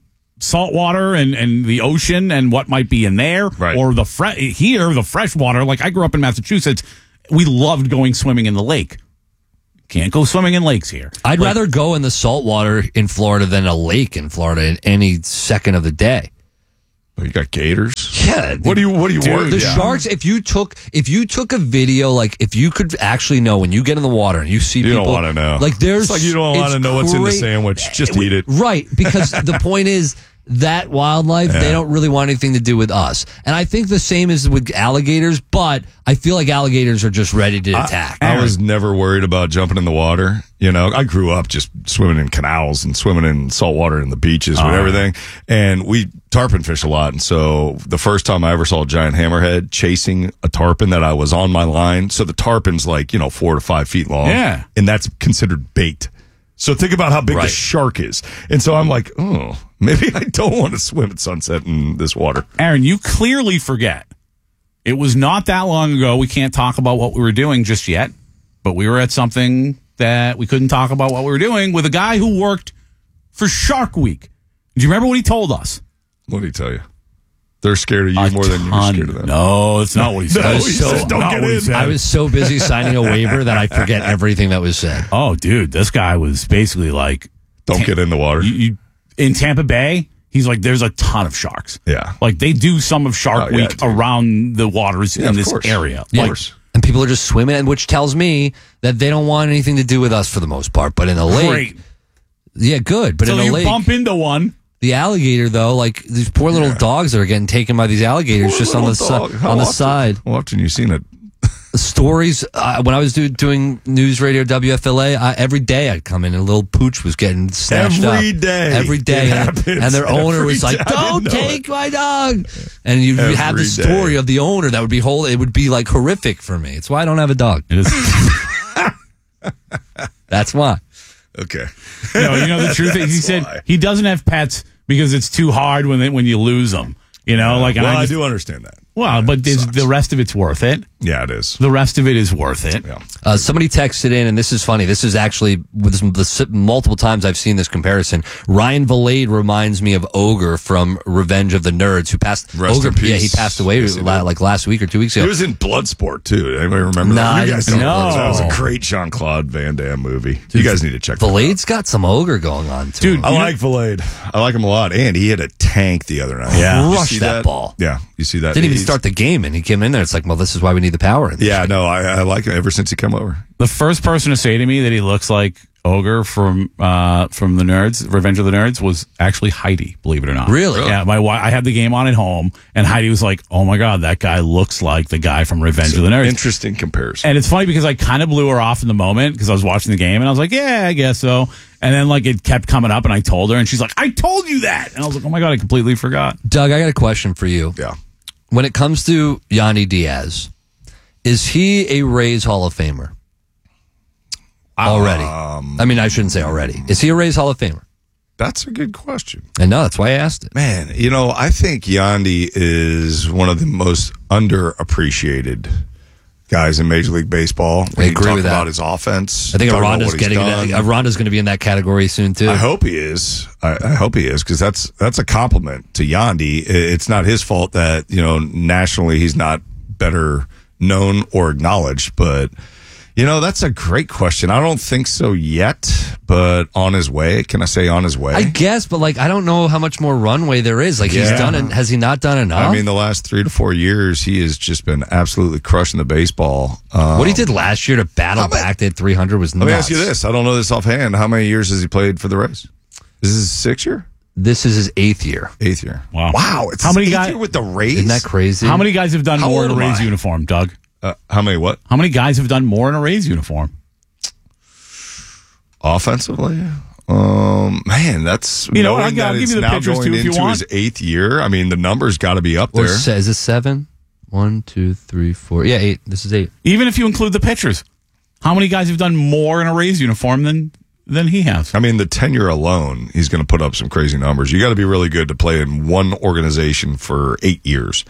salt water and, and the ocean and what might be in there, Right. or the fre- here the fresh water. Like I grew up in Massachusetts, we loved going swimming in the lake. Can't go swimming in lakes here. I'd Like, rather go in the salt water in Florida than a lake in Florida in any second of the day. Oh, you got gators. Yeah. What do you What do you Dude, worry? the yeah. sharks, if you took if you took a video, like if you could actually know when you get in the water and you see You people, don't want to know. like there's It's like you don't want it's to know what's in the great- sandwich. Just eat it. Right, because the point is that wildlife, Yeah. they don't really want anything to do with us. And I think the same is with alligators, but I feel like alligators are just ready to attack. I was never worried about jumping in the water. You know, I grew up just swimming in canals and swimming in salt water in the beaches with Oh, everything. And we tarpon fish a lot. And so the first time I ever saw a giant hammerhead chasing a tarpon that I was on my line. So the tarpon's like, you know, four to five feet long. Yeah. And that's considered bait. So think about how big Right. the shark is. And so I'm like, oh, maybe I don't want to swim at sunset in this water. Aaron, you clearly forget. It was not that long ago. We can't talk about what we were doing just yet, but we were at something that we couldn't talk about what we were doing with a guy who worked for Shark Week. Do you remember what he told us? What did he tell you? They're scared of you A more than you're ton. scared of them. No, it's not what he said. No, It's he so- says don't not get what he in. said. I was so busy signing a waiver that I forget everything that was said. Oh, dude, this guy was basically like, Don't get in the water. you, you, in Tampa Bay, he's like, there's a ton of sharks. Yeah. Like they do some of Shark Oh, yeah, Week dude. around the waters Yeah, in of this course. area. Of Like, course. And people are just swimming, and which tells me that they don't want anything to do with us for the most part. But in a lake, great. yeah, good. But So in a you lake, bump into one. the alligator though, like these poor little dogs that are getting taken by these alligators Poor just on the little side. dog. How On the often- side, How often you seen it? stories. Uh, when I was do, doing news radio W F L A, I, every day I'd come in and a little pooch was getting snatched up. Every day. every day, It and, happens. and their owner Every was like, day. I "Don't didn't know take my dog." And you Every have the day. story of the owner that would be whole. It would be like horrific for me. It's why I don't have a dog. It is. That's why. Okay. No, you know the truth is, he That's said why. he doesn't have pets because it's too hard when they, when you lose them. You know, like and well, I, I, just, do understand that. Well, but is, the rest of it's worth it. Yeah, it is. The rest of it is worth it. Yeah. Uh, somebody texted in, and this is funny. This is actually with the, the multiple times I've seen this comparison. Ryan Valade reminds me of Ogre from Revenge of the Nerds, who passed. Rest Ogre, in peace. yeah, he passed away Yes, he la- did. like last week or two weeks ago. He was in Bloodsport too. Anybody remember Nah, I that? You didn't guys see don't it. know. That was a No. great Jean-Claude Van Damme movie. You guys need to check that out. Valade's got some Ogre going on, too. Dude, I You like Valade. I like him a lot. And he hit a tank the other night. Yeah. You Crushed see that ball. Yeah. You see that? Didn't even He's- start the game, and he came in there. It's like, well, this is why we need the power. In this. Yeah, no, I, I like him ever since he came over. The first person to say to me that he looks like Ogre from uh, from the Nerds, Revenge of the Nerds, was actually Heidi. Believe it or not. Really? Yeah. My wife. I had the game on at home, and Heidi was like, "Oh my god, that guy looks like the guy from Revenge of the Nerds." Interesting comparison. And it's funny because I kind of blew her off in the moment because I was watching the game and I was like, yeah, I guess so. And then like it kept coming up and I told her and she's like, I told you that. And I was like, oh my God, I completely forgot. Doug, I got a question for you. Yeah. When it comes to Yanni Diaz, is he a Rays Hall of Famer? Already. Um, I mean, I shouldn't say already. Is he a Rays Hall of Famer? That's a good question. I know, that's why I asked it. Man, you know, I think Yandy is one of the most underappreciated guys in Major League Baseball. When I you agree talk with that. about his offense. I think talk about Aranda's what he's getting done. in that, Aranda's going to be in that category soon too. I hope he is. I, I hope he is because that's that's a compliment to Yandy. It's not his fault that you know nationally he's not better known or acknowledged, but You know, that's a great question. I don't think so yet, but on his way. Can I say on his way? I guess, but like I don't know how much more runway there is. Like he's Yeah. done it. Has he not done enough? I mean, the last three to four years, he has just been absolutely crushing the baseball. Um, what he did last year to battle back to three hundred was Let nuts. me ask you this. I don't know this offhand. How many years has he played for the Rays? Is this his sixth year? This is his eighth year. Eighth year. Wow. Wow. It's How his many eighth guys- year with the Rays? Isn't that crazy? How many guys have done How more in a old am Rays I? uniform, Doug? Uh, how many what? How many guys have done more in a Rays uniform? Offensively? Um, man, that's You know what, knowing I'll gi- I'll that give it's you the now pitchers, going too, if you into want. his eighth year. I mean, the numbers got to be up Or there. se- is this seven? One, two, three, four. Yeah, eight. This is eight. Even if you include the pitchers, how many guys have done more in a Rays uniform than than he has? I mean, the tenure alone, he's going to put up some crazy numbers. You got to be really good to play in one organization for eight years,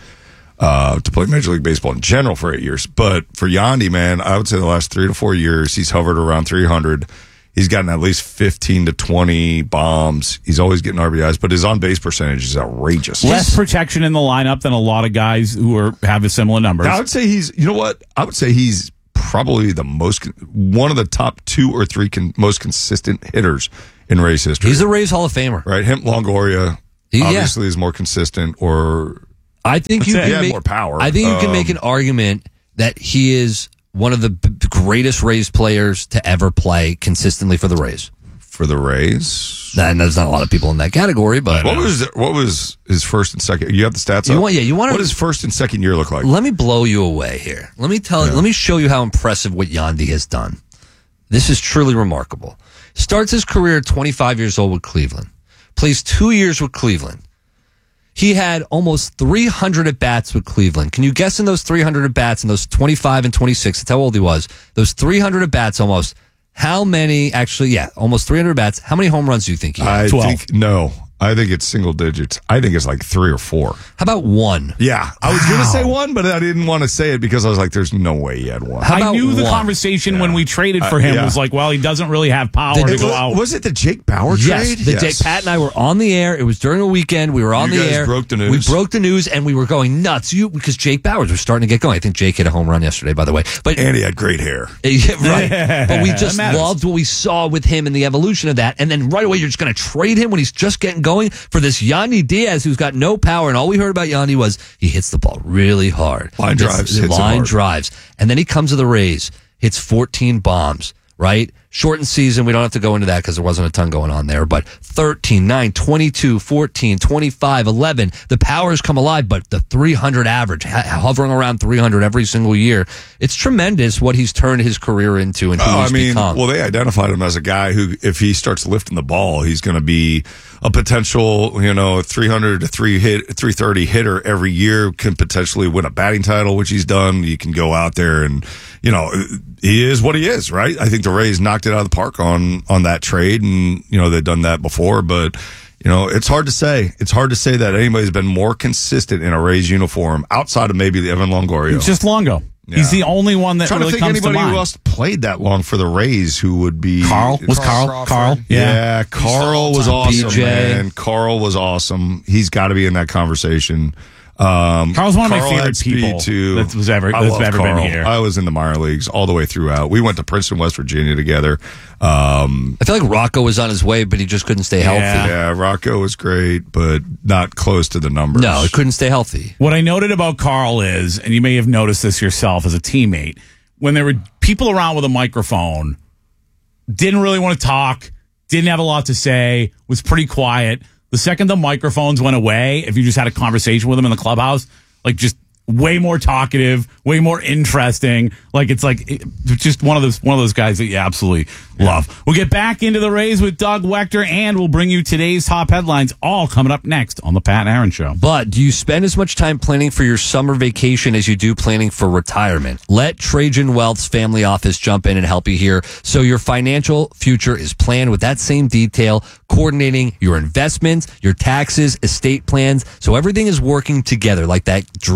uh, to play Major League Baseball in general for eight years. But for Yandy, man, I would say the last three to four years, he's hovered around three hundred. He's gotten at least fifteen to twenty bombs. He's always getting R B Is, but his on-base percentage is outrageous. Less protection in the lineup than a lot of guys who are have a similar numbers. I would say he's, you know what? I would say he's probably the most, one of the top two or three con, most consistent hitters in Rays history. He's a Rays Hall of Famer. Right? Him, Longoria, He- yeah. obviously is more consistent, or I think you He can had make more power. I think you can Um, make an argument that he is one of the b- greatest Rays players to ever play consistently for the Rays. For the Rays, and there's not a lot of people in that category. But what was what was his first and second? You have the stats. You up? want- yeah, you wanna- What does first and second year look like? let me blow you away here. Let me tell. Let me show you how impressive what Yandy has done. This is truly remarkable. Starts his career at twenty-five years old with Cleveland. Plays two years with Cleveland. He had almost three hundred at bats with Cleveland. Can you guess in those three hundred at bats, in those twenty-five and twenty-six, that's how old he was, those three hundred at bats almost, how many, actually, yeah, almost three hundred at bats, how many home runs do you think he had? I twelve. think no. I think it's single digits. I think it's like three or four. How about one? Yeah, I was going to say one, but I didn't want to say it because I was like, "There's no way he had one." I knew the conversation when we traded for Uh, him yeah. was like, well, he doesn't really have power The- to it go was- out. was it the Jake Bauer Yes, trade? the Yes. Jake, Pat and I were on the air. It was during a weekend. We were on You the guys air. broke the news. We broke the news, and we were going nuts. You because Jake Bowers was starting to get going. I think Jake hit a home run yesterday, by the way. But and he had great hair. Yeah, right. But we That just matters. loved what we saw with him and the evolution of that. And then right away, you're just going to trade him when he's just getting going for this Yandy Diaz, who's got no power. And all we heard about Yandy was he hits the ball really hard. Line Hits- drives, hits it line hard. drives. And then he comes to the Rays, hits fourteen bombs, right? Shortened season. We don't have to go into that because there wasn't a ton going on there. But thirteen, nine, twenty-two, fourteen, twenty-five, eleven. The powers come alive, but the three hundred average, ha- hovering around three hundred every single year. It's tremendous what he's turned his career into and who Oh, he's I mean, become. well, they identified him as a guy who, if he starts lifting the ball, he's going to be a potential, you know, three hundred to three hit, three thirty hitter every year. Can potentially win a batting title, which he's done. You can go out there and, you know, he is what he is, right? I think the Rays knocked it out of the park on on that trade, and you know they've done that before, but. You know, it's hard to say. It's hard to say that anybody's been more consistent in a Rays uniform outside of maybe the Evan Longoria. It's just Longo. He's the only one that trying really to think comes to anybody mind. who else played that long for the Rays who would be Carl? Was Carl? Carl? Yeah, Yeah. Carl was all-time awesome, B J. man. Carl was awesome. He's got to be in that conversation. Um, Carl's one of my Carl favorite had speed, people too. that was ever- I that's love ever been Carl. here. I was in the minor leagues all the way throughout. We went to Princeton, West Virginia together. Um, I feel like Rocco was on his way, but he just couldn't stay healthy. Yeah, Rocco was great, but not close to the numbers. No, he couldn't stay healthy. What I noted about Carl is, and you may have noticed this yourself as a teammate, when there were people around with a microphone, didn't really want to talk, didn't have a lot to say, was pretty quiet. The second the microphones went away, if you just had a conversation with him in the clubhouse, like just way more talkative, way more interesting. Like it's like it, just one of those one of those guys that you absolutely love. We'll get back into the Rays with Doug Wechter, and we'll bring you today's top headlines, all coming up next on the Pat Aaron Show. But do you spend as much time planning for your summer vacation as you do planning for retirement? Let Trajan Wealth's family office jump in and help you here, so your financial future is planned with that same detail, coordinating your investments, your taxes, estate plans, so everything is working together like that dream trip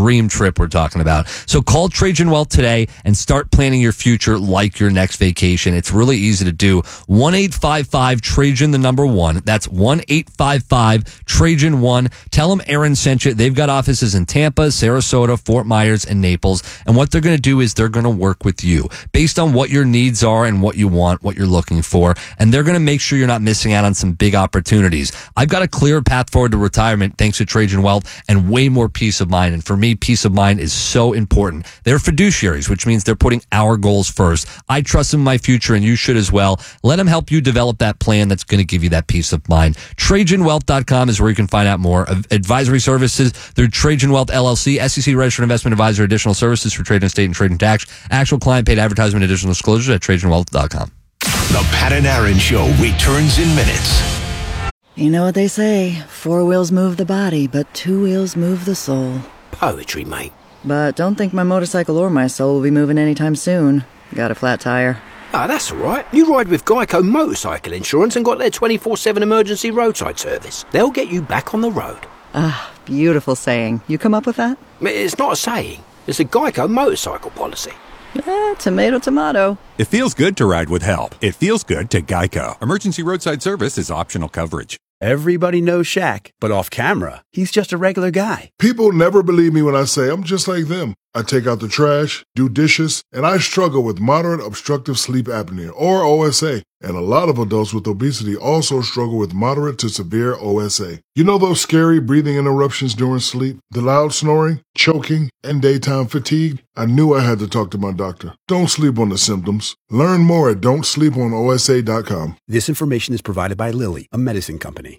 trip we're talking about. So call Trajan Wealth today and start planning your future like your next vacation. It's really easy to do. one eight five five Trajan, the number one. That's one eight five five Trajan one. Tell them Aaron sent you. They've got offices in Tampa, Sarasota, Fort Myers, and Naples. And what they're going to do is they're going to work with you based on what your needs are and what you want, what you're looking for. And they're going to make sure you're not missing out on some big opportunities. I've got a clear path forward to retirement thanks to Trajan Wealth and way more peace of mind. And for me, peace of mind is so important. They're fiduciaries, which means they're putting our goals first. I trust in my future, and you should as well. Let them help you develop that plan that's going to give you that peace of mind. Trajan Wealth dot com is where you can find out more. Advisory services through Trajan Wealth L L C, S E C registered investment advisor, additional services for trade and estate and trade and tax, actual client paid advertisement, additional disclosures at Trajan Wealth dot com. The Pat and Aaron Show returns in minutes. You know what they say, four wheels move the body, but two wheels move the soul. Poetry, mate. But don't think my motorcycle or my soul will be moving anytime soon. Got a flat tire. Ah, that's all right. You ride with Geico Motorcycle Insurance and got their twenty-four seven emergency roadside service. They'll get you back on the road. Ah, beautiful saying. You come up with that? It's not a saying. It's a Geico motorcycle policy. Eh, tomato, tomato. It feels good to ride with help. It feels good to Geico. Emergency roadside service is optional coverage. Everybody knows Shaq, but off camera, he's just a regular guy. People never believe me when I say I'm just like them. I take out the trash, do dishes, and I struggle with moderate obstructive sleep apnea, or O S A. And a lot of adults with obesity also struggle with moderate to severe O S A. You know those scary breathing interruptions during sleep, the loud snoring, choking, and daytime fatigue? I knew I had to talk to my doctor. Don't sleep on the symptoms. Learn more at don't sleep on O S A dot com. This information is provided by Lilly, a medicine company.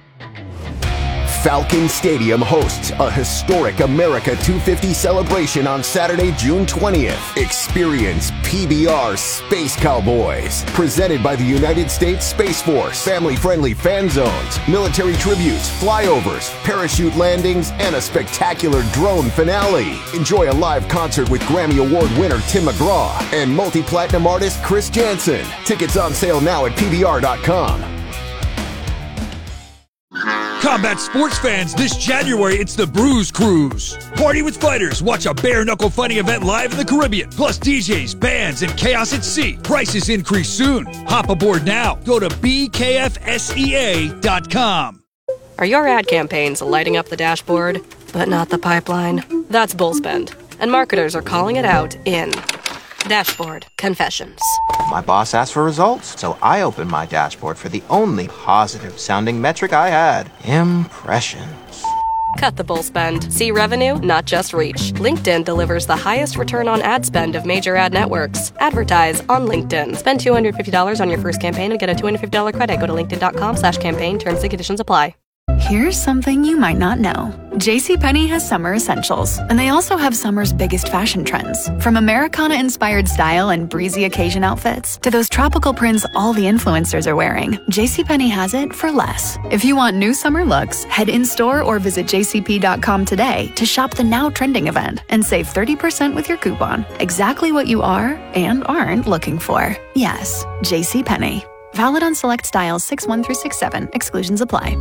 Falcon Stadium hosts a historic America two fifty celebration on Saturday, June twentieth. Experience P B R Space Cowboys, presented by the United States Space Force. Family-friendly fan zones, military tributes, flyovers, parachute landings, and a spectacular drone finale. Enjoy a live concert with Grammy Award winner Tim McGraw and multi-platinum artist Chris Jansen. Tickets on sale now at P B R dot com. Combat sports fans, this January it's the Bruise Cruise. Party with fighters, watch a bare-knuckle fighting event live in the Caribbean. Plus D Js, bands, and chaos at sea. Prices increase soon. Hop aboard now. Go to B K F S E A dot com. Are your ad campaigns lighting up the dashboard, but not the pipeline? That's Bullspend. And marketers are calling it out in Dashboard Confessions. My boss asked for results, so I opened my dashboard for the only positive-sounding metric I had, impressions. Cut the bull spend. See revenue, not just reach. LinkedIn delivers the highest return on ad spend of major ad networks. Advertise on LinkedIn. Spend two hundred fifty dollars on your first campaign and get a two hundred fifty dollars credit. Go to linkedin.com slash campaign. Terms and conditions apply. Here's something you might not know. JCPenney has summer essentials, and they also have summer's biggest fashion trends. From Americana-inspired style and breezy occasion outfits to those tropical prints all the influencers are wearing, JCPenney has it for less. If you want new summer looks, head in-store or visit J C P dot com today to shop the now trending event and save thirty percent with your coupon. Exactly what you are and aren't looking for. Yes, JCPenney. Valid on select styles six one through six seven. Exclusions apply.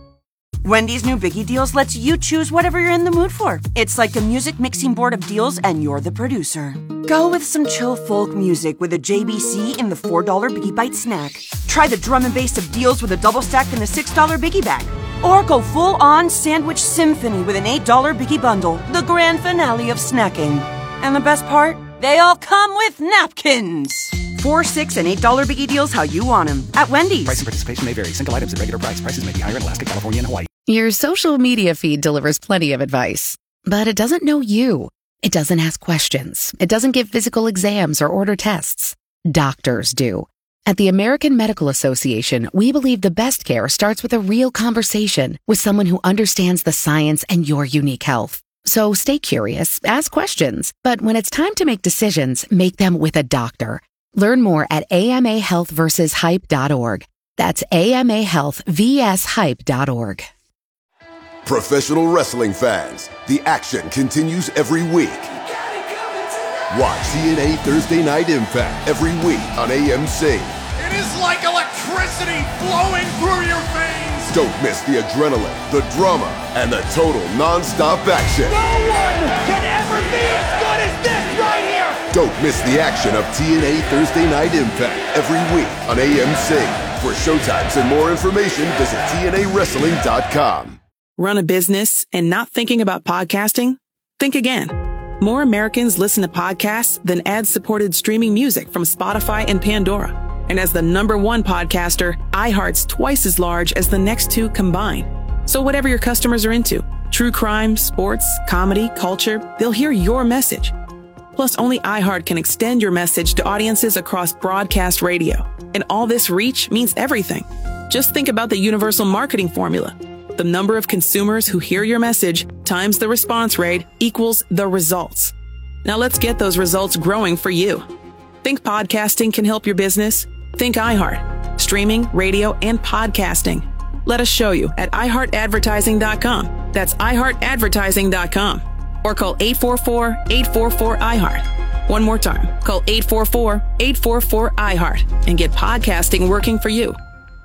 Wendy's new Biggie Deals lets you choose whatever you're in the mood for. It's like a music mixing board of deals, and you're the producer. Go with some chill folk music with a J B C in the four dollar Biggie Bite snack. Try the drum and bass of deals with a double stack in the six dollar Biggie Bag. Or go full-on sandwich symphony with an eight dollar Biggie Bundle, the grand finale of snacking. And the best part? They all come with napkins. Four, six, and eight dollar Biggie Deals how you want them at Wendy's. Price and participation may vary. Single items at regular price. Prices may be higher in Alaska, California, and Hawaii. Your social media feed delivers plenty of advice, but it doesn't know you. It doesn't ask questions. It doesn't give physical exams or order tests. Doctors do. At the American Medical Association, we believe the best care starts with a real conversation with someone who understands the science and your unique health. So stay curious, ask questions, but when it's time to make decisions, make them with a doctor. Learn more at A M A health versus hype dot org. That's A M A health versus hype dot org. Professional wrestling fans, the action continues every week. Watch T N A Thursday Night Impact every week on A M C. It is like electricity flowing through your veins. Don't miss the adrenaline, the drama, and the total non-stop action. No one can anything as good as this right here! Don't miss the action of T N A Thursday Night Impact every week on A M C. For showtimes and more information, visit T N A wrestling dot com. Run a business and not thinking about podcasting? Think again. More Americans listen to podcasts than ad-supported streaming music from Spotify and Pandora. And as the number one podcaster, iHeart's twice as large as the next two combined. So whatever your customers are into, true crime, sports, comedy, culture, they'll hear your message. Plus, only iHeart can extend your message to audiences across broadcast radio. And all this reach means everything. Just think about the universal marketing formula. The number of consumers who hear your message times the response rate equals the results. Now let's get those results growing for you. Think podcasting can help your business? Think iHeart. Streaming, radio, and podcasting. Let us show you at i heart advertising dot com. That's i heart advertising dot com. Or call eight four four, eight four four, I heart. One more time. Call eight four four, eight four four, I heart and get podcasting working for you.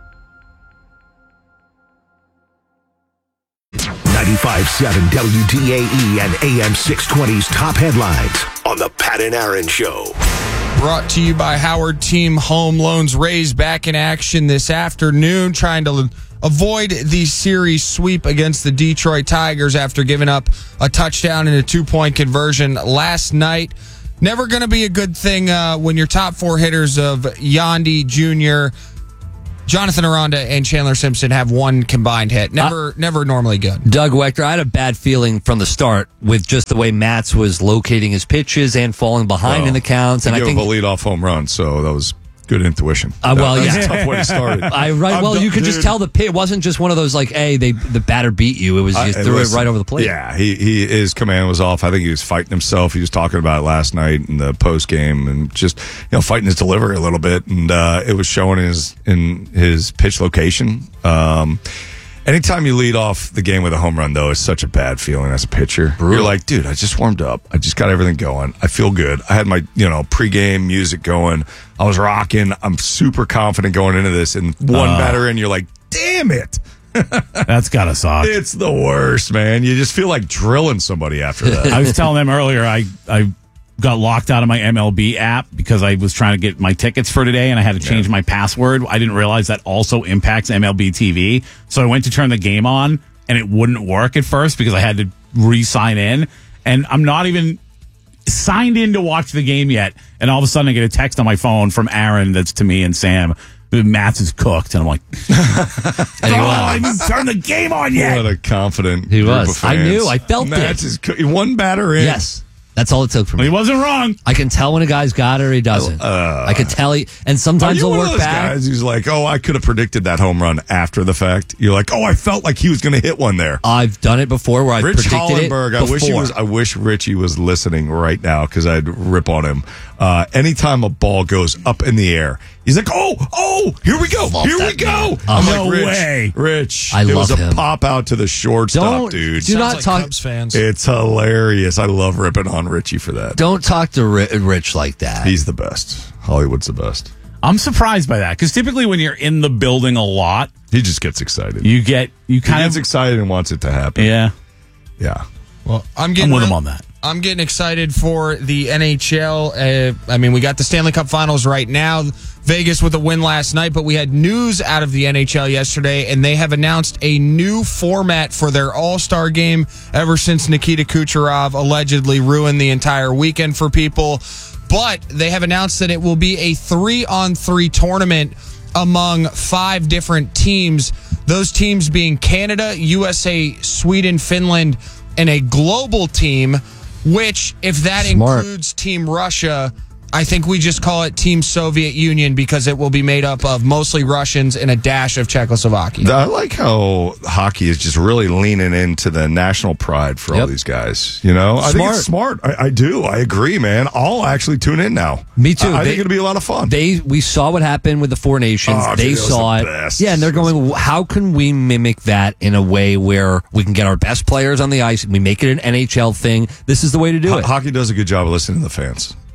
ninety-five point seven W D A E and A M six twenty's top headlines on the Pat and Aaron Show. Brought to you by Howard Team Home Loans. Rays back in action this afternoon, trying to avoid the series sweep against the Detroit Tigers after giving up a touchdown and a two-point conversion last night. Never going to be a good thing uh, when your top four hitters of Yandy Junior, Jonathan Aranda, and Chandler Simpson have one combined hit. Never, uh, never normally good. Doug Wechter, I had a bad feeling from the start with just the way Matz was locating his pitches and falling behind well, in the counts. And I think a leadoff home run, so that was good intuition. Uh, well, that, yeah, that's a tough way to start it. I right. I'm well, done, you could dude. just tell the pit. It wasn't just one of those like, hey, they the batter beat you. It was you threw listen, it right over the plate. Yeah, he, he his command was off. I think he was fighting himself. He was talking about it last night in the post game and just you know fighting his delivery a little bit, and uh, it was showing his in his pitch location. Um, Anytime you lead off the game with a home run, though, it's such a bad feeling as a pitcher. Brutal. You're like, dude, I just warmed up. I just got everything going. I feel good. I had my, you know, pregame music going. I was rocking. I'm super confident going into this. And one uh, batter in, you're like, damn it. That's gotta suck. It's the worst, man. You just feel like drilling somebody after that. I was telling them earlier, I, I got locked out of my M L B app because I was trying to get my tickets for today and I had to change yeah. my password. I didn't realize that also impacts M L B T V. So I went to turn the game on and it wouldn't work at first because I had to re-sign in. And I'm not even signed in to watch the game yet. And all of a sudden I get a text on my phone from Aaron that's to me and Sam. Matz is cooked. And I'm like, oh, I didn't turn the game on yet. What a confident he group was. of fans. I knew. I felt Matz it. is cooked. One batter in. Yes. That's all it took for me. He wasn't wrong. I can tell when a guy's got it or he doesn't. Uh, I can tell he, and sometimes he'll one work of those back. Guys who's like, oh, I could have predicted that home run after the fact. You're like, oh, I felt like he was going to hit one there. I've done it before where I predicted Hollenberg, it. I wish he was. I wish Richie was listening right now because I'd rip on him. Uh, anytime a ball goes up in the air, he's like, oh, oh, here we go, here we go. I'm no like, Rich, way, Rich. I it love was a him. pop out to the shortstop, Don't, dude. Do Sounds not like talk. Cubs fans. It's hilarious. I love ripping on Richie for that. Don't talk to Rich like that. He's the best. Hollywood's the best. I'm surprised by that because typically when you're in the building a lot, he just gets excited. You get you kind he gets of excited and wants it to happen. Yeah, yeah. Well, I'm getting I'm with real, him on that. I'm getting excited for the N H L. Uh, I mean, we got the Stanley Cup Finals right now. Vegas with a win last night, but we had news out of the N H L yesterday, and they have announced a new format for their All-Star game ever since Nikita Kucherov allegedly ruined the entire weekend for people. But they have announced that it will be a three-on-three tournament among five different teams. Those teams being Canada, U S A, Sweden, Finland, and a global team, which, if that Smart. includes Team Russia, I think we just call it Team Soviet Union because it will be made up of mostly Russians and a dash of Czechoslovakia. I like how hockey is just really leaning into the national pride for Yep. all these guys. You know, I think Smart. it's smart. I, I do. I agree, man. I'll actually tune in now. Me too. I, I They- think it'll be a lot of fun. They we saw what happened with the Four Nations. Oh, they dude, that was saw the it. best. Yeah, and they're going, how can we mimic that in a way where we can get our best players on the ice and we make it an N H L thing? This is the way to do Ho- it. Hockey does a good job of listening to the fans.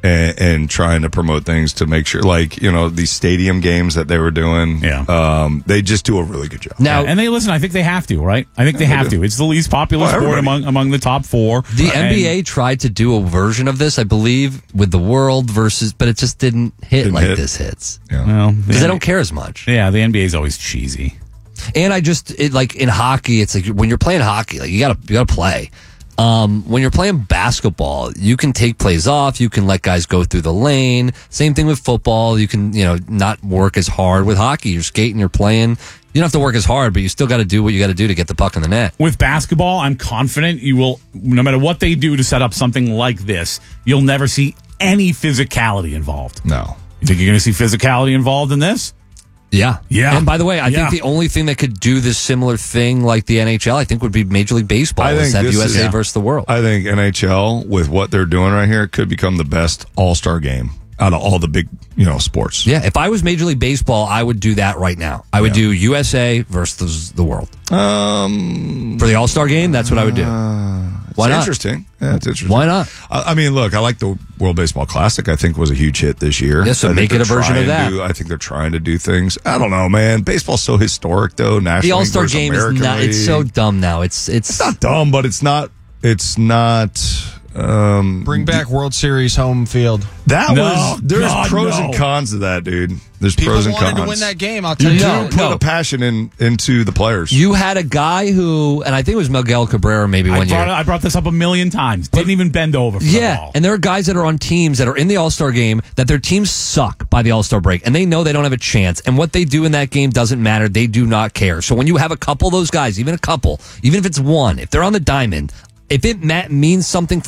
and, and trying to promote things to make sure, like, you know, these stadium games that they were doing. Yeah. Um, they just do a really good job. Now, and they listen. I think they have to, right? I think they Yeah, have they do. to. It's the least popular Well, sport everybody- among among the top four. The And- N B A tried to do a version of this, I believe, with the World versus, but it just didn't hit Didn't like hit. this hits. Yeah. Well, Because they don't care as much. Yeah, the N B A is always cheesy. And I just it, like in hockey, it's like when you're playing hockey, like you gotta you gotta play. Um, when you're playing basketball, you can take plays off. You can let guys go through the lane. Same thing with football. You can you know not work as hard. With hockey, you're skating, you're playing. You don't have to work as hard, but you still got to do what you got to do to get the puck in the net. With basketball, I'm confident you will, no matter what they do to set up something like this, you'll never see any physicality involved. No. You think you're going to see physicality involved in this? Yeah. Yeah. And by the way, I Yeah. think the only thing that could do this similar thing like the N H L, I think, would be Major League Baseball. I is think have this U S A is- versus the world. I think N H L, with what they're doing right here, could become the best all-star game out of all the big, you know, sports. Yeah, if I was Major League Baseball, I would do that right now. I would do U S A versus the world. Um, For the All Star game, that's what I would do. Why it's not? Interesting. Yeah, it's interesting. Why not? I, I mean, look, I like the World Baseball Classic. I think was a huge hit this year. Yeah, so I think make it they're a version of trying that. to- I think they're trying to do things. I don't know, man. Baseball's so historic, though. National The All League Star versus game is American not. It's so League. dumb now. It's it's, It's not dumb, but it's not. It's not. Um, Bring back World Series home field. That No, was. There's God, pros no. and cons to that, dude. There's People pros and wanted cons. to win that game. I'll tell You you. do No, put no. a passion in into the players. You had a guy who, and I think it was Miguel Cabrera, maybe I one brought, year. I brought this up a million times. Didn't even bend over for the Yeah, ball. and there are guys that are on teams that are in the All Star game that their teams suck by the All Star break, and they know they don't have a chance. And what they do in that game doesn't matter. They do not care. So when you have a couple of those guys, even a couple, even if it's one, if they're on the diamond, if it ma- means something